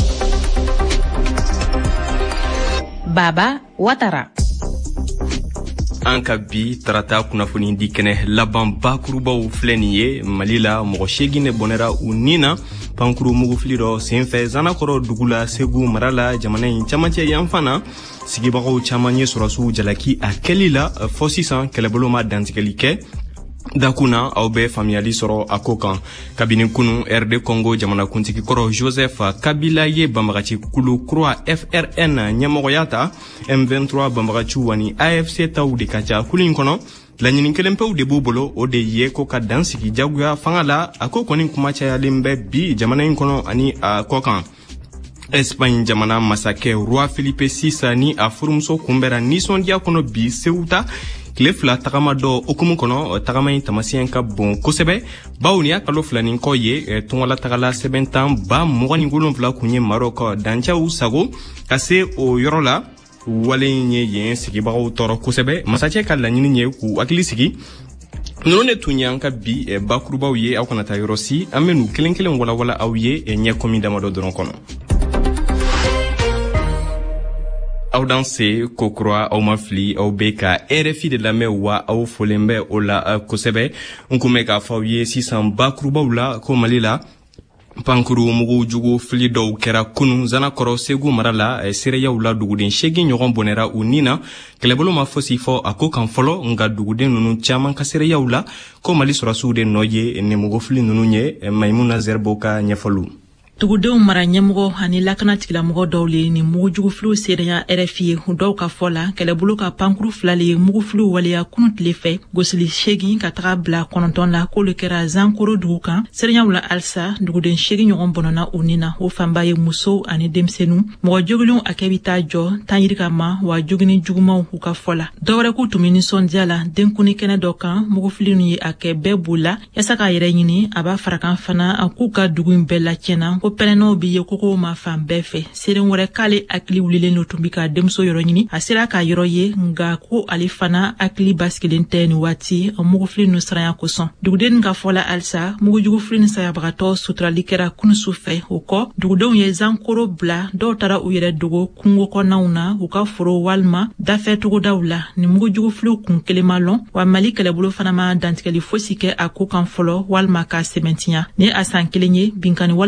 Baba Watara. An ka bi tarata kunnafoni di kɛnɛ laban bakurubaw filɛ nin ye Mali la mɔgɔ 8 de bɔnɛra u ni na pankuru mugufili dɔ senfɛ Zanakɔrɔ dugu la Segu mara la jamana in camancɛ yan fana sigibagaw caman ye sɔrɔsiw jalaki a kɛli la fɔ sisan kɛlɛbolo ma dantigɛli kɛ dakuna aw bɛ faamuyali sɔrɔ a ko kan kabini kunu RD Congo jamanakuntigi kɔrɔ Joseph Kabila ye banbagaci kulu kura FRN ɲɛmɔgɔya ta M23 banbagaciw ani AFC taw de ka ca kulu in kɔnɔ laɲini kelen pew de b'u bolo o de ye ko ka dan sigi jagoya fanga la a ko kɔni kuma cayalen bɛ bi jamana in kɔnɔ ani a kɔ kan Espagne jamana masakɛ Roi Philippe VI ni a furumuso kunbɛra nisɔndiya kɔnɔ bi Sewuta tile fila tagama dɔ okumu kɔnɔ tagama in tamasiyɛn ka bon kosɛbɛ bawo ni y'a kalo filanin kɔ ye tɔngɔla tagala sɛbɛn tan ba 27 kun ye Maroc dancɛw sago ka se o yɔrɔ la wale in ye yen sigibagaw tɔɔrɔ kosɛbɛ masakɛ ka laɲini ye k'u hakili sigi ninnu de tun ye an ka bi bakurubaw ye aw kana taa yɔrɔ si an bɛ n'u kelen kelen walawala aw ye ɲɛ komi damadɔ dɔrɔn kɔnɔ. Aw dan se kokura aw ma fili aw bɛ ka RFI de lamɛn wa aw folen bɛ o la kosɛbɛ n kun bɛ k'a fɔ aw ye sisan bakurubaw la ko Mali la pankuru mugu jugu fili dɔw kɛra kunu Zanakɔrɔ Segu mara la seereyaw la duguden 8 ɲɔgɔn bɔnɛra u ni na kɛlɛbolo ma fosi fɔ a ko kan fɔlɔ nka duguden ninnu caman ka seereyaw la ko Mali sɔrɔsiw de nɔ ye nimugufili ninnu ye Maimuna Zerbo ka ɲɛfɔliw. Tugudenw mara ɲɛmɔgɔ ani lakana tigilamɔgɔ dɔw le ni mugujugufiliw seereya RFI ye dɔw ka fɔ la kɛlɛbolo ka pankuru 2 le mugufiliw waleya kunu tile fɛ gosili 8 ka taga bila 9 la k'olu kɛra Zankoro dugu kan seereyaw la alisa duguden 8 ɲɔgɔn bɔnɔna u ni na o fanba ye musow ani denmisɛnninw mɔgɔ jogilenw a kɛ bi taa jɔ tan yirika ma wa jogini jugumanw u ka fɔ la dɔwɛrɛ k'u tun bɛ nisɔndiya la denkuni kɛnɛ dɔ kan mugufili nu ye a kɛ bɛɛ b'u la yasa k'a yɛrɛ ɲini a b'a farakan fana a k'u ka dugu in bɛɛ lacɛna ko pɛnɛnɛw bi ye koko ma fan bɛɛ fɛ seren wɛrɛ k'ale hakili wulilen no tun bi ka denmuso yɔrɔ ɲini a sera ka yɔrɔ ye nga ko ale fana hakili basigilen tɛ ni waati mugufili nu saraya kosɔn duguden ka fɔla alisa mugujugufili ni sayabagatɔ suturali kɛra kunusu fɛ o kɔ dugudenw ye Zankoro bila dɔw taara u yɛrɛ dogo kungo kɔnɔnaw na u ka foro walima dafɛ togodaw la ni mugujugufiliw kun kelen ma lɔn wa Mali kɛlɛbolo fana ma dantigɛli fosi kɛ a ko kan fɔlɔ walima ka sɛmɛntiya ni a san kelen ye binkani walen dɔ fana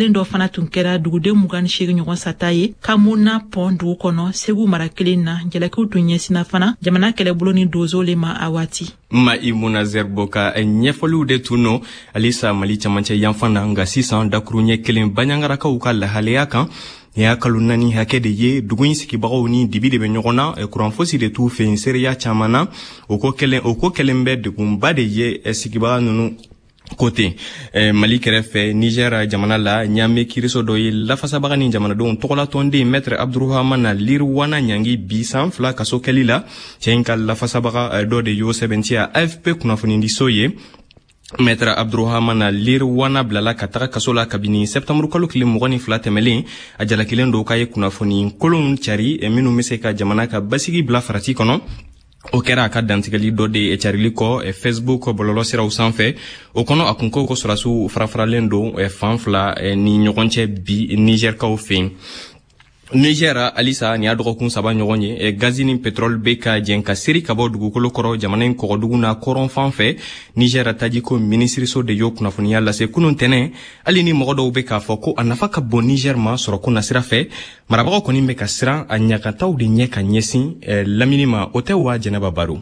n'a tun kɛra duguden 28 ɲɔgɔn sata ye Kamuna pont dugu kɔnɔ Segu mara kelen na jalakaw tun ɲɛsina fana jamana kɛlɛbolo ni dozo le ma a waati. Maïmouna Zerbo ka ɲɛfɔliw de tun no alisa Mali camancɛ yanfan na nga sisan dakuru ɲɛ kelen baɲangarakaw ka lahaleya kan ni y'a kalo 4 hakɛ de ye dugu in sigibagaw ni dibi de bɛ ɲɔgɔn na kuran fosi de t'u fɛ yen seereya caman na o ko kelen bɛ degunba de ye sigibaga ninnu côté Mali kɛrɛfɛ Niger jamana la ɲame kiriso dɔ ye lafasabaga ni jamanadenw tɔgɔla tɔnden maître Abdurrahmana Lirwana Nyangi bi san 2 kaso kɛli la cɛ in ka lafasabaga dɔ de y'o sɛbɛntiya AFP kunnafonidiso ye. Maître Abdurrahmana Lirwana bilala ka taga kaso la kabini septembre kalo tile 22 tɛmɛlen a jalakilen do k'a ye kunnafoni kolonw cari minnu bɛ se ka jamana ka basigi bila farati kɔnɔ. O kɛra a ka dantigɛli dɔ de carili kɔ Facebook bɔlɔlɔ siraw sanfɛ o kɔnɔ a kun ko sɔrɔsiw farafaralen don fan fila ni ɲɔgɔn cɛ bi Nigerkaw fɛ. Niger alisa ni a dɔgɔkun 3 ɲɔgɔn ye gazi ni pétrole bɛ ka jɛn ka seri ka bɔ dugukolo kɔrɔ jamana in kɔgɔdugu na kɔrɔn fan fɛ. Niger tajiko ministriso de y'o kunnafoniya lase kunun tɛnɛ hali ni mɔgɔ dɔw bɛ k'a fɔ ko a nafa ka bon Niger ma sɔrɔ ko na sira fɛ marabagaw kɔni bɛ ka siran a ɲagataw de ɲɛ ka ɲɛsin lamini ma o tɛ wa Jɛnɛba Baro.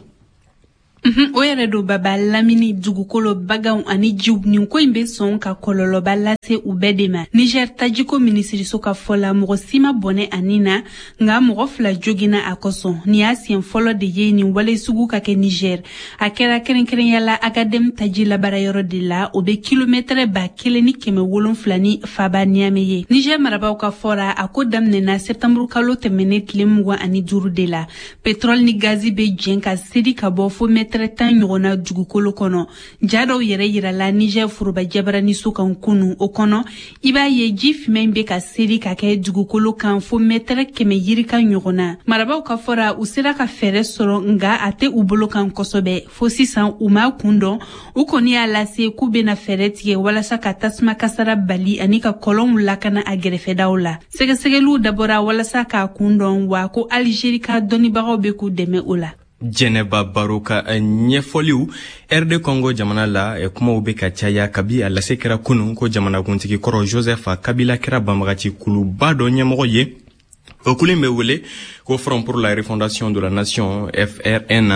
O yɛrɛ do baba lamini dugukolo bagaw ani jiw nin ko in bɛ sɔn ka kɔlɔlɔba lase u bɛɛ de ma. Niger tajiko minisiriso ka fɔ la mɔgɔ si ma bɔnɛ ani na nka mɔgɔ 2 joginna a kɔsɔn ni y'a siɲɛ fɔlɔ de ye nin wale sugu ka kɛ Niger. A kɛra kɛrɛnkɛrɛnya la Agadem taji labara yɔrɔ de la o bɛ kilomètre 1700 ni Faba Niamey ye. Niger marabaw ka fɔra a ko daminɛna septembre kalo tɛmɛnen tile 25 de la. Pétrole ni gazi bɛ jɛn ka seri ka bɔ fo mètre 10 ɲɔgɔnna dugukolo kɔnɔ. Ja dɔw yɛrɛ yirala Niger foroba jabarani su kan kunu o kɔnɔ i b'a ye ji fimɛn bɛ ka seri ka kɛ dugukolo kan fo mètre 100 yirika ɲɔgɔnna. Marabaw ka fɔra u sera ka fɛɛrɛ sɔrɔ nga a tɛ u bolo kan kosɛbɛ fo sisan u ma kun dɔn u kɔni y'a lase k'u bɛna fɛɛrɛ tigɛ walasa ka tasuma kasara bali ani ka kɔlɔnw lakana a gɛrɛfɛdaw la. Sɛgɛsɛgɛliw dabɔra walasa k'a kun dɔn wa ko Algérie ka dɔnnibagaw bɛ k'u dɛmɛ o la. Jɛnɛba Baro ka ɲɛfɔliw RD Congo jamana la kumaw bɛ ka caya kabi a lase kɛra kunun ko jamanakuntigi kɔrɔ Joseph Kabila kɛra banbagaci kuluba dɔ ɲɛmɔgɔ ye. O kulu in bɛ wele ko Front pour la refondation de la nation FRN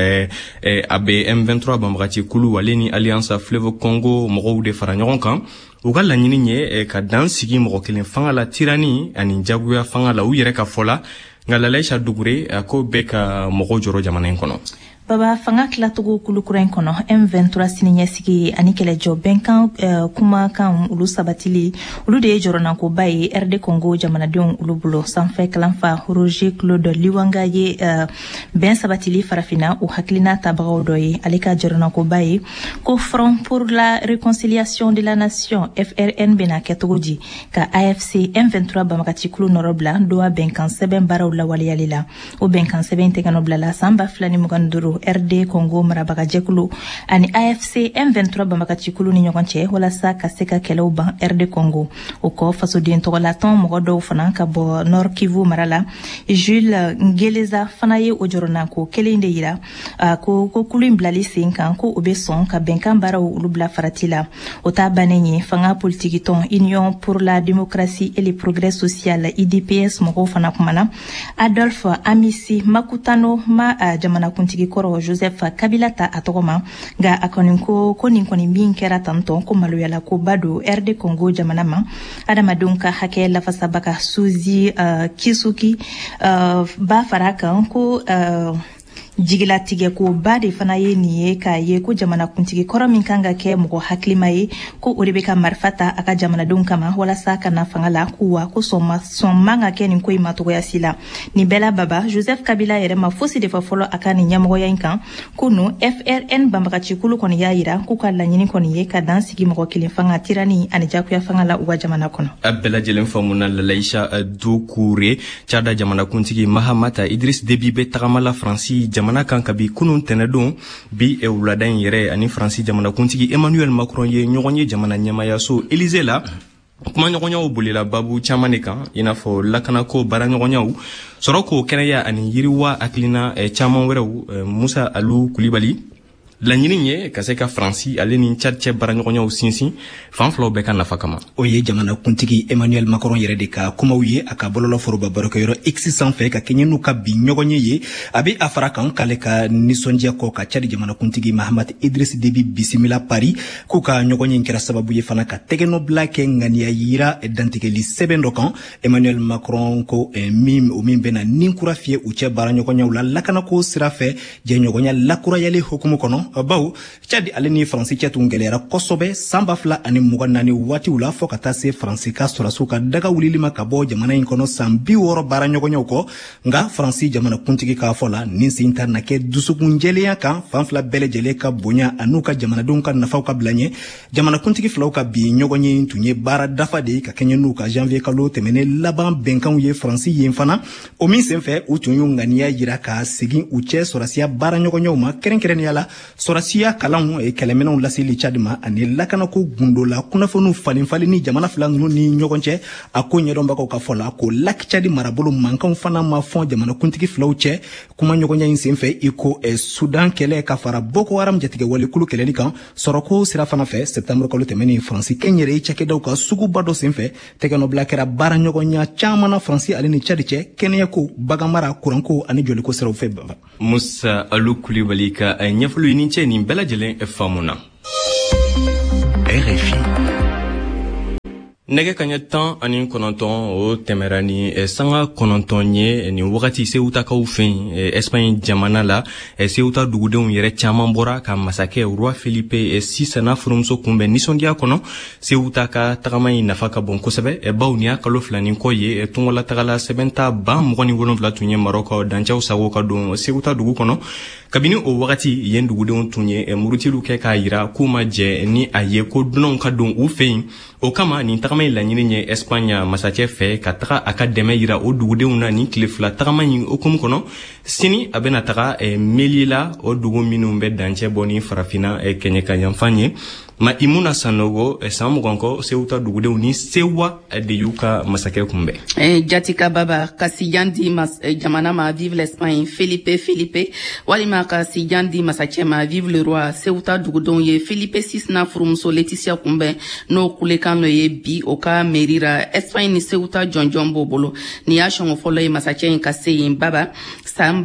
a bɛ M23 banbagaci kulu ale ni Alliance Fleuve Congo mɔgɔw de fara ɲɔgɔn kan. U ka laɲini ye ka dan sigi mɔgɔ kelen fanga la tirani ani jagoya fanga la u yɛrɛ ka fɔ la. Nga Lalaisha Dugure ko bɛ ka mɔgɔw jɔrɔ jamana in kɔnɔ. Baba fanga kilatogo kulukura in kɔnɔ M23 sini ɲɛsigi ani kɛlɛjɔ bɛnkan kumakan olu sabatili olu de ye jɔrɔnankoba ye RD Congo jamanadenw olu bolo sanfɛ kalanfa Roger Claude Liwanga ye bɛn sabatili farafina o hakilina tabagaw dɔ ye ale ka jɔrɔnankoba ye ko Front pour la réconciliation de la nation FRN bena kɛ cogo di ka AFC M23 banbagaci kulu nɔrɔ bila doa bɛnkan sɛbɛn baaraw lawaleyali la o bɛnkan sɛbɛn tɛ ka nɔ bilala san 2025 RD Congo marabagajɛkulu ani AFC M23 banbagacikulu ni ɲɔgɔn cɛ walasa ka se ka kɛlɛw ban RD Congo o kɔ fasoden tɔgɔlatɔn mɔgɔ dɔw fana ka bɔ Nord Kivu mara la Jules Ngeleza fana ye o jɔrɔnanko kelen de yira ko kulu in bilali sen kan ko o bɛ sɔn ka bɛnkan baaraw olu bila farati la o ta bannen ye fanga politiki tɔn Union pour la démocratie et le progrès social IDPS mɔgɔw fana kumana Adolphe Amisi Makutano ma jamanakuntigi kɔrɔ Joseph Kabila ta a tɔgɔ ma nga a kɔni ko nin kɔni min kɛra tantɔn ko maloyala ko ba do RD Congo jamana ma adamadenw ka hakɛ lafasabaga Suzi Kisuki ba fara kan ko jigilatigɛ ko ba de fana ye nin ye k'a ye ko jamanakuntigi kɔrɔ min kan ka kɛ mɔgɔ hakilima ye ko o de bɛ ka marifa ta a ka jamanadenw kama walasa ka na fanga la ko wa ko sɔn man ka kɛ nin ko in ma togoya si la nin bɛɛ la baba Joseph Kabila yɛrɛ ma fosi de fɔ fɔlɔ a ka nin ɲɛmɔgɔya in kan ko no FRN banbagacikulu kɔni y'a yira k'u ka laɲini kɔni ye ka dan sigi mɔgɔ kelen fanga tirani ani jagoya fanga la u ka jamana kɔnɔ a bɛɛ lajɛlen faamuna Lalaisha Dukure Tchada jamanakuntigi Mahamata Idriss Déby bɛ tagamala Faransi jamana kan kabi kunun tɛnɛdon bi wulada in yɛrɛ ani Faransi jamanakuntigi Emmanuel Macron ye ɲɔgɔn ye jamana ɲɛmayaso Élysée la kuma ɲɔgɔnyaw bolila babu caman de kan i n'a fɔ lakanako baara ɲɔgɔnyaw sɔrɔ k'o kɛnɛya ani yiriwa hakilina caman wɛrɛw Musa Alu Kulibali laɲini ye ka se ka Faransi ale ni Tchad cɛ baaraɲɔgɔnyaw sinsin fan filaw bɛɛ ka nafa kama. O ye jamana kuntigi Emmanuel Macron yɛrɛ de ka kumaw ye a ka bɔlɔlɔ foroba barokɛyɔrɔ X sanfɛ ka kɛɲɛ n'u ka bi ɲɔgɔn ye a bɛ a fara kan k'ale ka nisɔndiya kɔ ka Tchad jamana kuntigi Mahamat Idriss Déby bisimila Paris k'u ka ɲɔgɔn ye kɛra sababu ye fana ka tɛgɛnɔbila kɛ ŋaniya yira dantigɛli sɛbɛn dɔ kan. Emmanuel Macron ko min bɛna ninkura fiyɛ u cɛ baaraɲɔgɔnyaw la lakanako sira fɛ jɛɲɔgɔnya lakurayali hukumu kɔnɔ bawo Tchad ale ni Faransi cɛ tun gɛlɛyara kosɛbɛ san 2024 waatiw la fɔ ka taa se Faransi ka sɔrɔsiw ka daga wulili ma ka bɔ jamana in kɔnɔ san 60 baaraɲɔgɔnyaw kɔ nka Faransi jamana kuntigi k'a fɔ la nin sen ta na kɛ dusukunjɛlenya kan fan fila bɛɛ lajɛlen ka bonya a n'u ka jamanadenw ka nafaw ka bila ɲɛ jamana kuntigi filaw ka bi ɲɔgɔn ye tun ye baara dafa de ka kɛɲɛ n'u ka janvier kalo tɛmɛnen laban bɛnkanw ye Faransi yen fana o min senfɛ u tun y'u ŋaniya yira ka segin u cɛ sɔrɔsiya baaraɲɔgɔnyaw ma kɛrɛnkɛrɛnnenya la sɔrɔsiya kalanw kɛlɛminɛw laseli Tchad ma ani lakanako gundo la kunnafoniw falen ni jamana fila ninnu ni ɲɔgɔn cɛ a ko ɲɛdɔnbagaw ka fɔ la ko Lac Tchad marabolo mankanw fana ma fɔn jamana kuntigi filaw cɛ kuma ɲɔgɔnya in senfɛ i ko Sudan kɛlɛ ka fara Boko Haram jatigɛ walikulu kɛlɛli kan sɔrɔko sira fana fɛ septembre kalo tɛmɛnen Faransi kɛnyɛrɛ cakɛdaw ka suguba dɔ senfɛ tɛgɛnɔbila kɛra baaraɲɔgɔnya caman na Faransi ale ni Tchad cɛ kɛnɛyako baganmara kuranko ani joliko siraw fɛ baba. Musa Alu Kulibali ka ɲɛfɔli ni cɛ nin bɛɛ lajɛlen faamuna. RFI nɛgɛ kaɲɛ 19 o tɛmɛra ni sanga 9 ye ni wagati Sewutakaw fɛn Espagne jamana la Sewuta dugudenw yɛrɛ caman bɔra ka masakɛ Roi Felipe VI na furumuso kunbɛn nisɔndiya kɔnɔ. Sewuta ka tagama in nafa ka bon kosɛbɛ baw ni kalo filani kɔ ye tungola tagala sɛbɛnta 27 tun ye Maroc dancɛw sago ka don Sewuta dugu kɔnɔ. Kabini o wagati yen dugudenw tun ye murutilu kɛ k'a yira k'u ma jɛ ni a ye ko dunanw ka don u fɛ yen. O kama nin tagama in laɲini ye Espagne masakɛ fɛ ka taga a ka dɛmɛ yira o dugudenw na ni tile fila tagama in okumu kɔnɔ. Sini a bɛna taga Meli la o dugu minnu bɛ dancɛ bɔ ni farafina kɛɲɛ ka yanfan ye. Ma Imuna Sanogo san mugan kɔ Sewuta dugudenw ni Sewa de y'u ka masakɛ kunbɛn. Jatika Baba ka sijan di jamana ma vive l'Espagne Felipe walima ka sijan di masakɛ ma vive le roi Sewuta dugudenw ye Felipe VI na furumuso Leticia kunbɛn n'o kulekan dɔ ye bi o ka merira Espagne ni Sewuta jɔnjɔn b'o bolo ni y'a sɔngɔ fɔlɔ ye masakɛ in ka se yen Baba san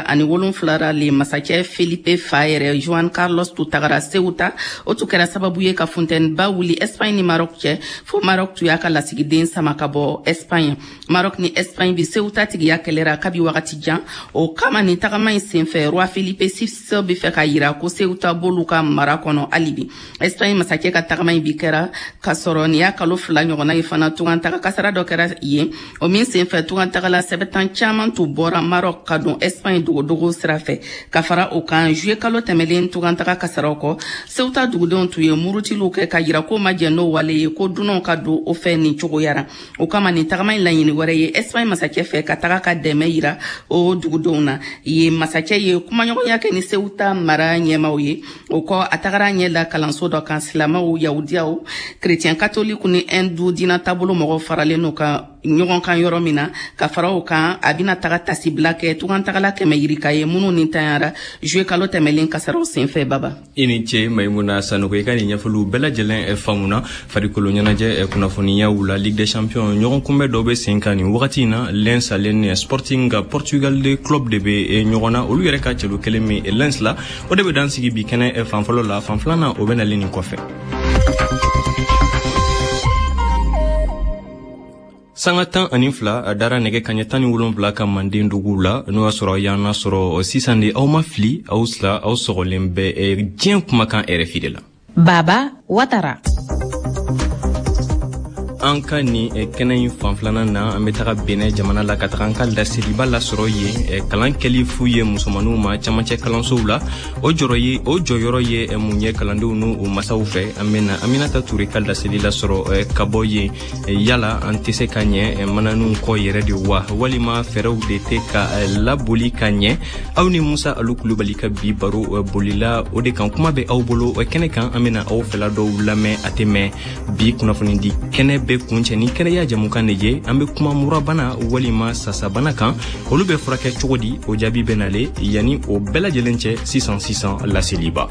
2007 le masakɛ Felipe fa yɛrɛ Juan Carlos tu tagara Sewuta o tu kɛra sababu ye ka fontaine ba wuli Espagne ni Maroc cɛ fo Maroc tu y'a ka lasigiden sama ka bɔ Espagne. Maroc ni Espagne bi Sewuta tigiya kɛlɛra kabi wagati jan o kama ni tagama in senfɛ Roi Felipe VI bi fɛ ka yira ko Sewuta bolu ka mara kɔnɔ alibi. Espagne masakɛ ka tagama in bi kɛra ka sɔrɔ ni y'a kalo 2 ɲɔgɔnna ye fana tugantaga kasara dɔ kɛra yen o min senfɛ tugantagala sɛbɛtan caman tu bɔra Maroc ka don Espagne dogodogo sira fɛ ka fara o kan juillet kalo tɛmɛlen tugantaga kasaraw kɔ Sewuta dugudenw tu ye murutilu kɛ ka yira ko ma jɛ n'o wale ye ko dunanw ka don o fɛ nin cogoyara o kama nin tagama in laɲini wɛrɛ ye Espagne masakɛ fɛ ka taga ka dɛmɛ yira o dugudenw na ye masakɛ ye kumaɲɔgɔnya kɛ ni Sewuta mara ɲɛmaw ye o kɔ a tagara ɲɛ la kalanso dɔ kan silamɛw yahudiyaw chrétien catholique ni hindu dina taabolo mɔgɔw faralen n'o kan ɲɔgɔn kan yɔrɔ min na ka fara o kan a bɛna taga tasibila kɛ tugantagala kɛmɛ yirika ye minnu ni tanyara juillet kalo tɛmɛlen kasaraw senfɛ Baba. I ni ce Maimuna Sanogo i ka nin ɲɛfɔliw bɛɛ lajɛlen faamuna farikolo ɲɛnajɛ kunnafoniyaw la Ligue des Champions ɲɔgɔn kunbɛ dɔw bɛ sen kan nin wagati in na Lens ale ni Sporting Portugal de club de bɛ ɲɔgɔn na olu yɛrɛ ka cɛlu kelen min Lens la o de bɛ dan sigi bi kɛnɛ fanfɔlɔ la fanfilanan o bɛ nalen nin kɔfɛ. Sanga 12 dara nɛgɛ kaɲɛ 17 ka Manden dugu la n'o y'a sɔrɔ y'an sɔrɔ sisan de aw ma fili aw sɔgɔlen bɛ diɲɛ kumakan RFI de la. Baba Watara. An ka ni kɛnɛ in fanfilanan na an bɛ taga Benin jamana la ka taga an ka laseliba lasɔrɔ yen kalan kɛli fu ye musomaninw ma camancɛ kalansow la o jɔyɔrɔ ye mun ye kalandenw n'u masaw fɛ an bɛna Aminata Ture ka laseli lasɔrɔ ka bɔ yen yala an tɛ se ka ɲɛ mananinw kɔ yɛrɛ de wa walima fɛɛrɛw de tɛ ka laboli ka ɲɛ aw ni Musa Alu Kulubali ka bi baro bolila o de kan kuma bɛ aw bolo kɛnɛ kan an bɛna aw fɛla dɔw lamɛn a tɛ mɛn bi kunnafoni di kɛnɛ be kuncɛ ni kɛnɛya jamukan de ye an be kuma murabana walima sasabana kan olu be furakɛ cogo di o jaabi benale yani o bɛɛ lajɛlen cɛ sisan laseliba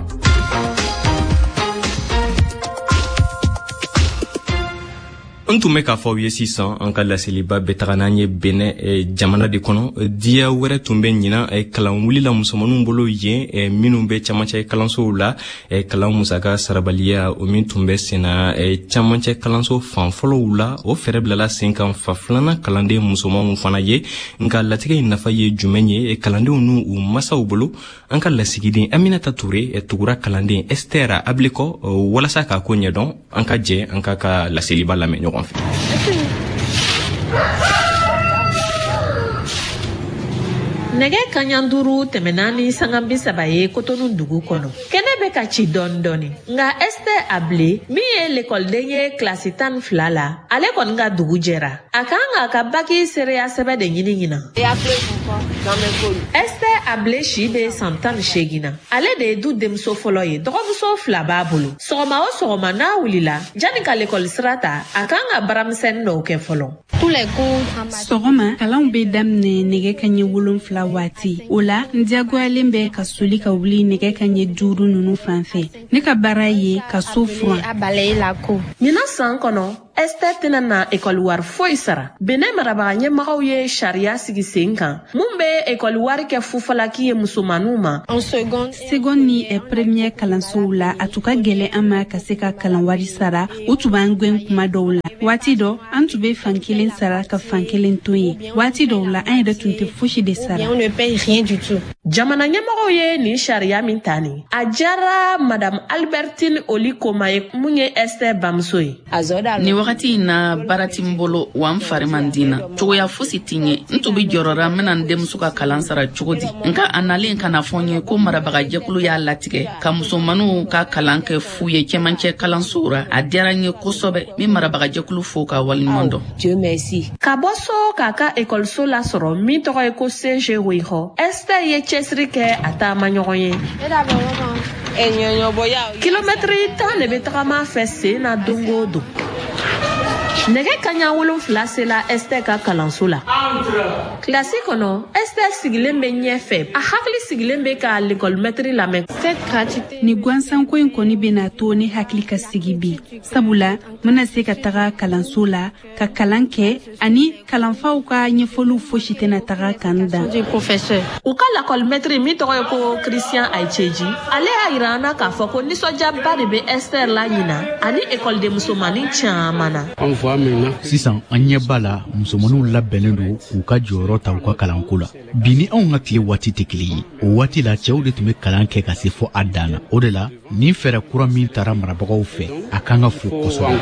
an tun bɛ k'a fɔ aw ye sisan an ka laseliba bɛ taga n'an ye Benin jamana de kɔnɔ diya wɛrɛ tun bɛ ɲina kalan wulila musomanninw bolo yen minnu bɛ camancɛ kalansow la kalan musaka sarabaliya o min tun bɛ senna camancɛ kalanso fanfɔlɔw la o fɛrɛ bilala sen kan fa filanan kalanden musomanw fana ye nka latigɛ in nafa ye jumɛn ye kalandenw n'u u masaw bolo an ka lasigiden Aminata Ture tugura kalanden Esther Ablekɔ walasa k'a ko ɲɛdɔn an ka jɛ an ka laseliba lamɛn ɲɔgɔn fɛ. Nɛgɛ kaɲa 5 tɛmɛna ni sanga 30 ye Kotonu dugu kɔnɔ. Kɛnɛ bɛ ka ci dɔɔni dɔɔni. Nka Esther Able min ye l'école ye classe 12 la, ale kɔni ka dugu jɛra. A kan k'a ka baki sereya sɛbɛ de ɲini ɲina. Esther Able si bɛ san 18 na. Ale de ye du denmuso fɔlɔ ye. Dɔgɔmuso 2 b'a bolo. Sɔgɔma o sɔgɔma n'a wulila, janni ka l'école sira ta, a kan ka baramisɛnnin dɔw kɛ fɔlɔ. Sɔgɔma kalanw bɛ daminɛ nɛgɛ kaɲɛ 7 waati. O la n diyagoyalen bɛ ka soli ka wuli nɛgɛ kaɲɛ 5 ninnu fanfɛ. Ne ka baara ye ka so furan. Ɲinan san kɔnɔ Esther tɛna na école wari foyi sara. Benin marabaga ɲɛmɔgɔw ye sariya sigi sen kan mun bɛ école wari kɛ fufalaki ye musomanninw ma. Seconde ni première kalansow la a tun ka gɛlɛn an ma ka se ka kalan wari sara o tun b'an gɛn kuma dɔw la. Waati dɔ an tun bɛ fan kelen sara ka fan kelen to ye. Waati dɔw la an yɛrɛ tun tɛ fosi de sara. Jamana ɲɛmɔgɔw ye nin sariya min ta nin. A diyara Madame Albertine Olikoma ye mun ye Esther bamuso ye. Ni wagati in na baarati n bolo wa n fari man di na cogoya fosi tɛ n ye n tun bɛ jɔrɔra n bɛna n denmuso ka kalan sara cogo di nka a nalen ka na fɔ n ye ko marabagajɛkulu y'a latigɛ ka musomanninw ka kalan kɛ fu ye cɛmancɛ kalansow ra a diyara n ye kosɛbɛ n bɛ marabagajɛkulu fo ka waleɲuman dɔn. Ka bɔ so k'a ka ekɔliso lasɔrɔ min tɔgɔ ye ko CG Weyhɔ, Esther ye cɛsiri kɛ a taama ɲɔgɔn ye. Kilomɛtiri 10 de bɛ tagama fɛ sen na don o don. Nɛgɛ kaɲa 7 sela Esther ka kalanso la. Kilasi kɔnɔ Esther sigilen bɛ ɲɛfɛ. A hakili sigilen bɛ ka l'école maître lamɛn. Ni gansanko in kɔni bɛna to ne hakili ka sigi bi. Sabula mana se ka taga kalanso la ka kalan kɛ ani kalanfaw ka ɲɛfɔliw fosi tɛna taga kan da. U ka l'école maître min tɔgɔ ye ko Christian Aicheji, ale y'a yira an na k'a fɔ ko nisɔndiyaba de bɛ Esther la ɲina ani école de musomannin caman na. Sisan an ɲɛ b'a la musomanninw labɛnnen don k'u ka jɔyɔrɔ ta u ka kalanko la. Bi ni anw ka tile waati tɛ kelen ye. O waati la cɛw de tun bɛ kalan kɛ ka se fɔ a dan na. O de la ni fɛɛrɛ kura min taara marabagaw fɛ a kan ka fo kosɛbɛ.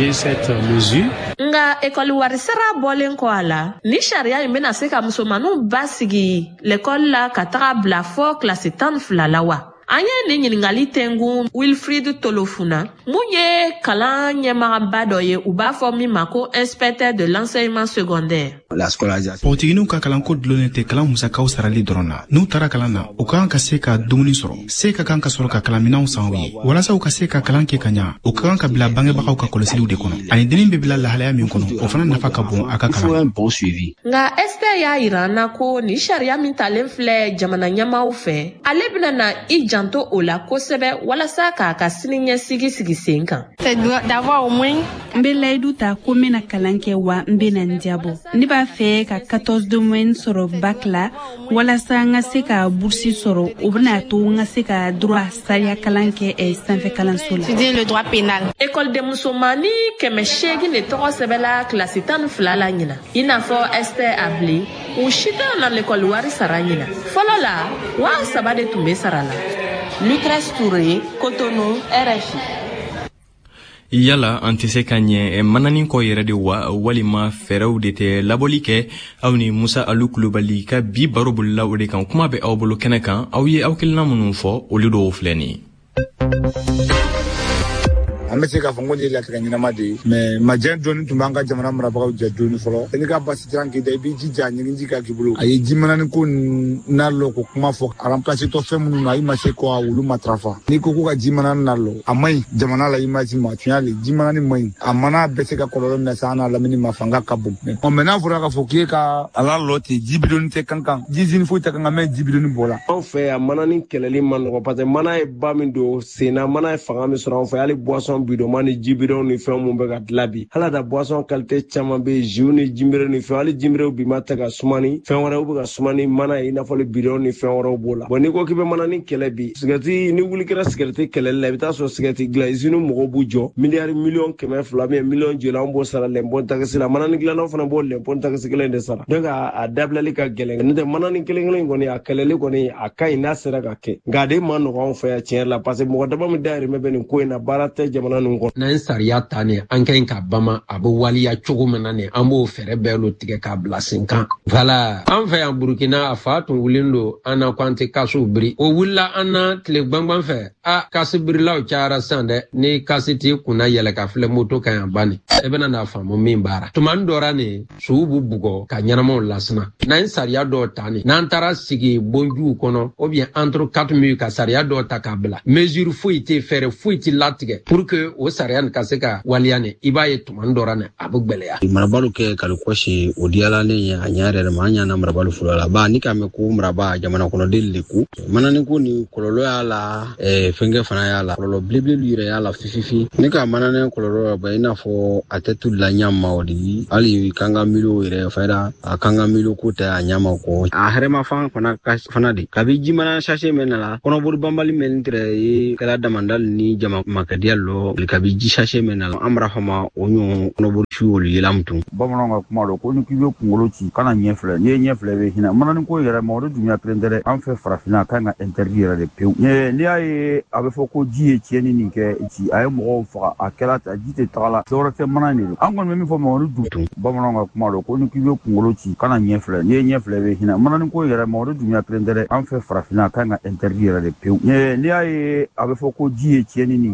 Nka école wari sara bɔlen kɔ a la, ni sariya in bɛna se ka musomanninw basigi l'école la ka taga bila fɔ classe 12 la wa? An ye nin ɲininkali tɛngun Wilfried Tolofuna mun ye kalan ɲɛmagaba dɔ ye u b'a fɔ min ma ko inspecteur de l'enseignement secondaire. Pɔgɔtigininw ka kalanko dulonnen tɛ kalan musakaw sarali dɔrɔn na. N'u taara kalan na u ka kan ka se ka dumuni sɔrɔ. Se ka kan ka sɔrɔ ka kalanminɛnw san u ye. Walasa u ka se ka kalan kɛ ka ɲa u ka kan ka bila bangebagaw ka kɔlɔsiliw de kɔnɔ. Ani dennin bɛ bila lahalaya min kɔnɔ o fana nafa ka bon a ka kalan. Nka Esther y'a yira an na ko ni sariya min talen filɛ jamana ɲɛmaaw fɛ ale bɛna na i janto o la kosɛbɛ walasa k'a ka siniɲɛsigi sigi sen kan. N bɛ layidu ta ko n bɛna kalan kɛ wa n bɛna n diabɔ. Ne b'a fɛ ka 14 de moyenne sɔrɔ bac la walasa n ka se ka bourse sɔrɔ o bɛna to n ka se ka droit sariya kalan kɛ sanfɛ kalanso la. École de musomannin 800 de tɔgɔ sɛbɛla classe 12 la ɲina. I n'a fɔ Esther Able u si tɛ na l'école wari sara ɲina. Fɔlɔ la 3,000 de tun bɛ sara la. Lucrèce Touré, Cotonou, RFI. Yala an tɛ se ka ɲɛ mananin kɔ yɛrɛ de wa walima fɛɛrɛw de tɛ labɔli kɛ aw ni Musa Alu Kulubali ka bi baro bolila o de kan kuma bɛ aw bolo kɛnɛ kan aw ye aw kilina minnu fɔ olu dɔw filɛ nin ye. an bɛ se k'a fɔ n ko de ye latigɛ ɲɛnama de ye mais majɛ dɔɔni tun b'an ka jamana marabagaw jɛ dɔɔni fɔlɔ i ni ka basi tiran k'i da i b'i jija ɲiginji ka k'i bolo a ye jimanani ko nalɔ ko kuma fɔ remplacer tɔ fɛn minnu na i ma se ko a olu matarafa n'i ko ka jimanani nalɔ a man ɲi jamana la image ma tiɲɛ le jimanani man ɲi a mana bɛ se ka kɔlɔlɔ minɛ sa an n'a lamini ma fanga ka bon mais n'a fɔra k'a fɔ k'e ka ala lɔ ten ji bidɔni tɛ kankan jizini foyi tɛ kan ka mɛn ji bidɔni bɔ la anw fɛ yan manani kɛlɛli man nɔgɔ parce que mana ye ba min don senna mana ye fanga min sɔrɔ anw fɛ hali boisson bidɔnma ni ji bidɔn ni fɛn mun bɛ ka dilan bi hala da boisson qualité caman bɛ jus ni jinbere ni fɛn hali jinberew bi ma tɛ ka suma ni fɛn wɛrɛw bɛ ka suma ni mana ye i n'a fɔ bidɔn ni fɛn wɛrɛw b'o la bon n'i ko k'i bɛ manani kɛlɛ bi sigɛrɛti ni wuli kɛra sigɛrɛti kɛlɛli la i bɛ taa sɔrɔ sigɛrɛti dilan usine mɔgɔw b'u jɔ miliyari miliyɔn 200 miliyɔn joli an b'o sara lɛnpɔn takisi la manani dilannaw fana b'o lɛnpɔn takisi kelen de sara donc a dabilali ka gɛlɛn n'o tɛ manani kelen kelen kɔni a kɛlɛli kɔni a ka ɲi n'a sera ka kɛ nka a de ma nɔgɔ anw fɛ yan tiɲɛ la parce que mɔgɔ dama min dayirimɛ bɛ nin ko in na baara tɛ jamana ninnu kɔnɔ n'an sariya ta ne an ka ɲi ka bama a bɛ waliya cogo min na ne an b'o fɛɛrɛ bɛɛ lo tigɛ k'a bila sen kan voilà an fɛ yan burukina a fa tun wulilen don an na ko an tɛ kasiw biri o wulila an na tile gbangban fɛ kasi birilaw cayara sisan dɛ ni kasi t'i kunna yɛlɛ ka filɛ moto kan yan bani e bɛna n'a faamu min baara tumani dɔra ne suw b'u bugɔ ka ɲɛnamaw lasina n'an sariya dɔw ta ne n'an taara sigi bonjuw kɔnɔ ou bien entre 4 minutes ka sariya dɔw ta k'a bila mesure foyi tɛ fɛɛrɛ foyi tɛ latigɛ pour que o sariya nin ka se ka waliya ne i b'a ye tumani dɔra ne a bɛ gwɛlɛya marabalu kɛ kalikɔsi o diyalalen ye a ɲɛ yɛrɛ ma an ɲana marabalu fɔlɔ la ba ni ka mɛn ko maraba jamana kɔnɔden le ku manani ko ni kɔlɔlɔ y'a la fɛnkɛ fana y'a la kɔlɔlɔ belebele yɛrɛ y'a la fififi ni ka manani kɔlɔlɔ ba i n'a fɔ a tɛ tu la ɲama o de hali kan ka milieu yɛrɛ fɛra a kan ka milieu ko tɛ a ɲama kɔ a hɛrɛma fan fana de kabi jimana sachet mɛn na la kɔnɔbori banbali mɛn tɛrɛ ye kɛra damandali ni jama makadiya lɔ kabi ji sachet mɛn na la an bara fama o ɲɔgɔn kɔnɔbori su olu yelam tun bamananw ka kuma lɔ ko ni k'i bɛ kunkolo ci kana ɲɛ filɛ n'i ye ɲɛ filɛ bɛ hinɛ manani ko yɛrɛ ma o de dunya kelen tɛ dɛ an fɛ farafinna a kan ka interdit yɛrɛ de pewu n'i y'a ye a bɛ fɔ ko ji ye tiɲɛni nin kɛ ci a ye mɔgɔw faga a kɛra ta ji tɛ taga la dɔwɛrɛ tɛ mana de don an kɔni bɛ min fɔ mamadu dun bamananw ka kuma lɔ ko ni k'i bɛ kunkolo ci kana ɲɛ filɛ n'i ye ɲɛ filɛ bɛ hinɛ manani ko yɛrɛ ma o de dunya kelen tɛ dɛ an fɛ farafinna a kan ka interdit yɛrɛ de pewu n'i y'a ye a bɛ fɔ ko ji ye tiɲɛni nin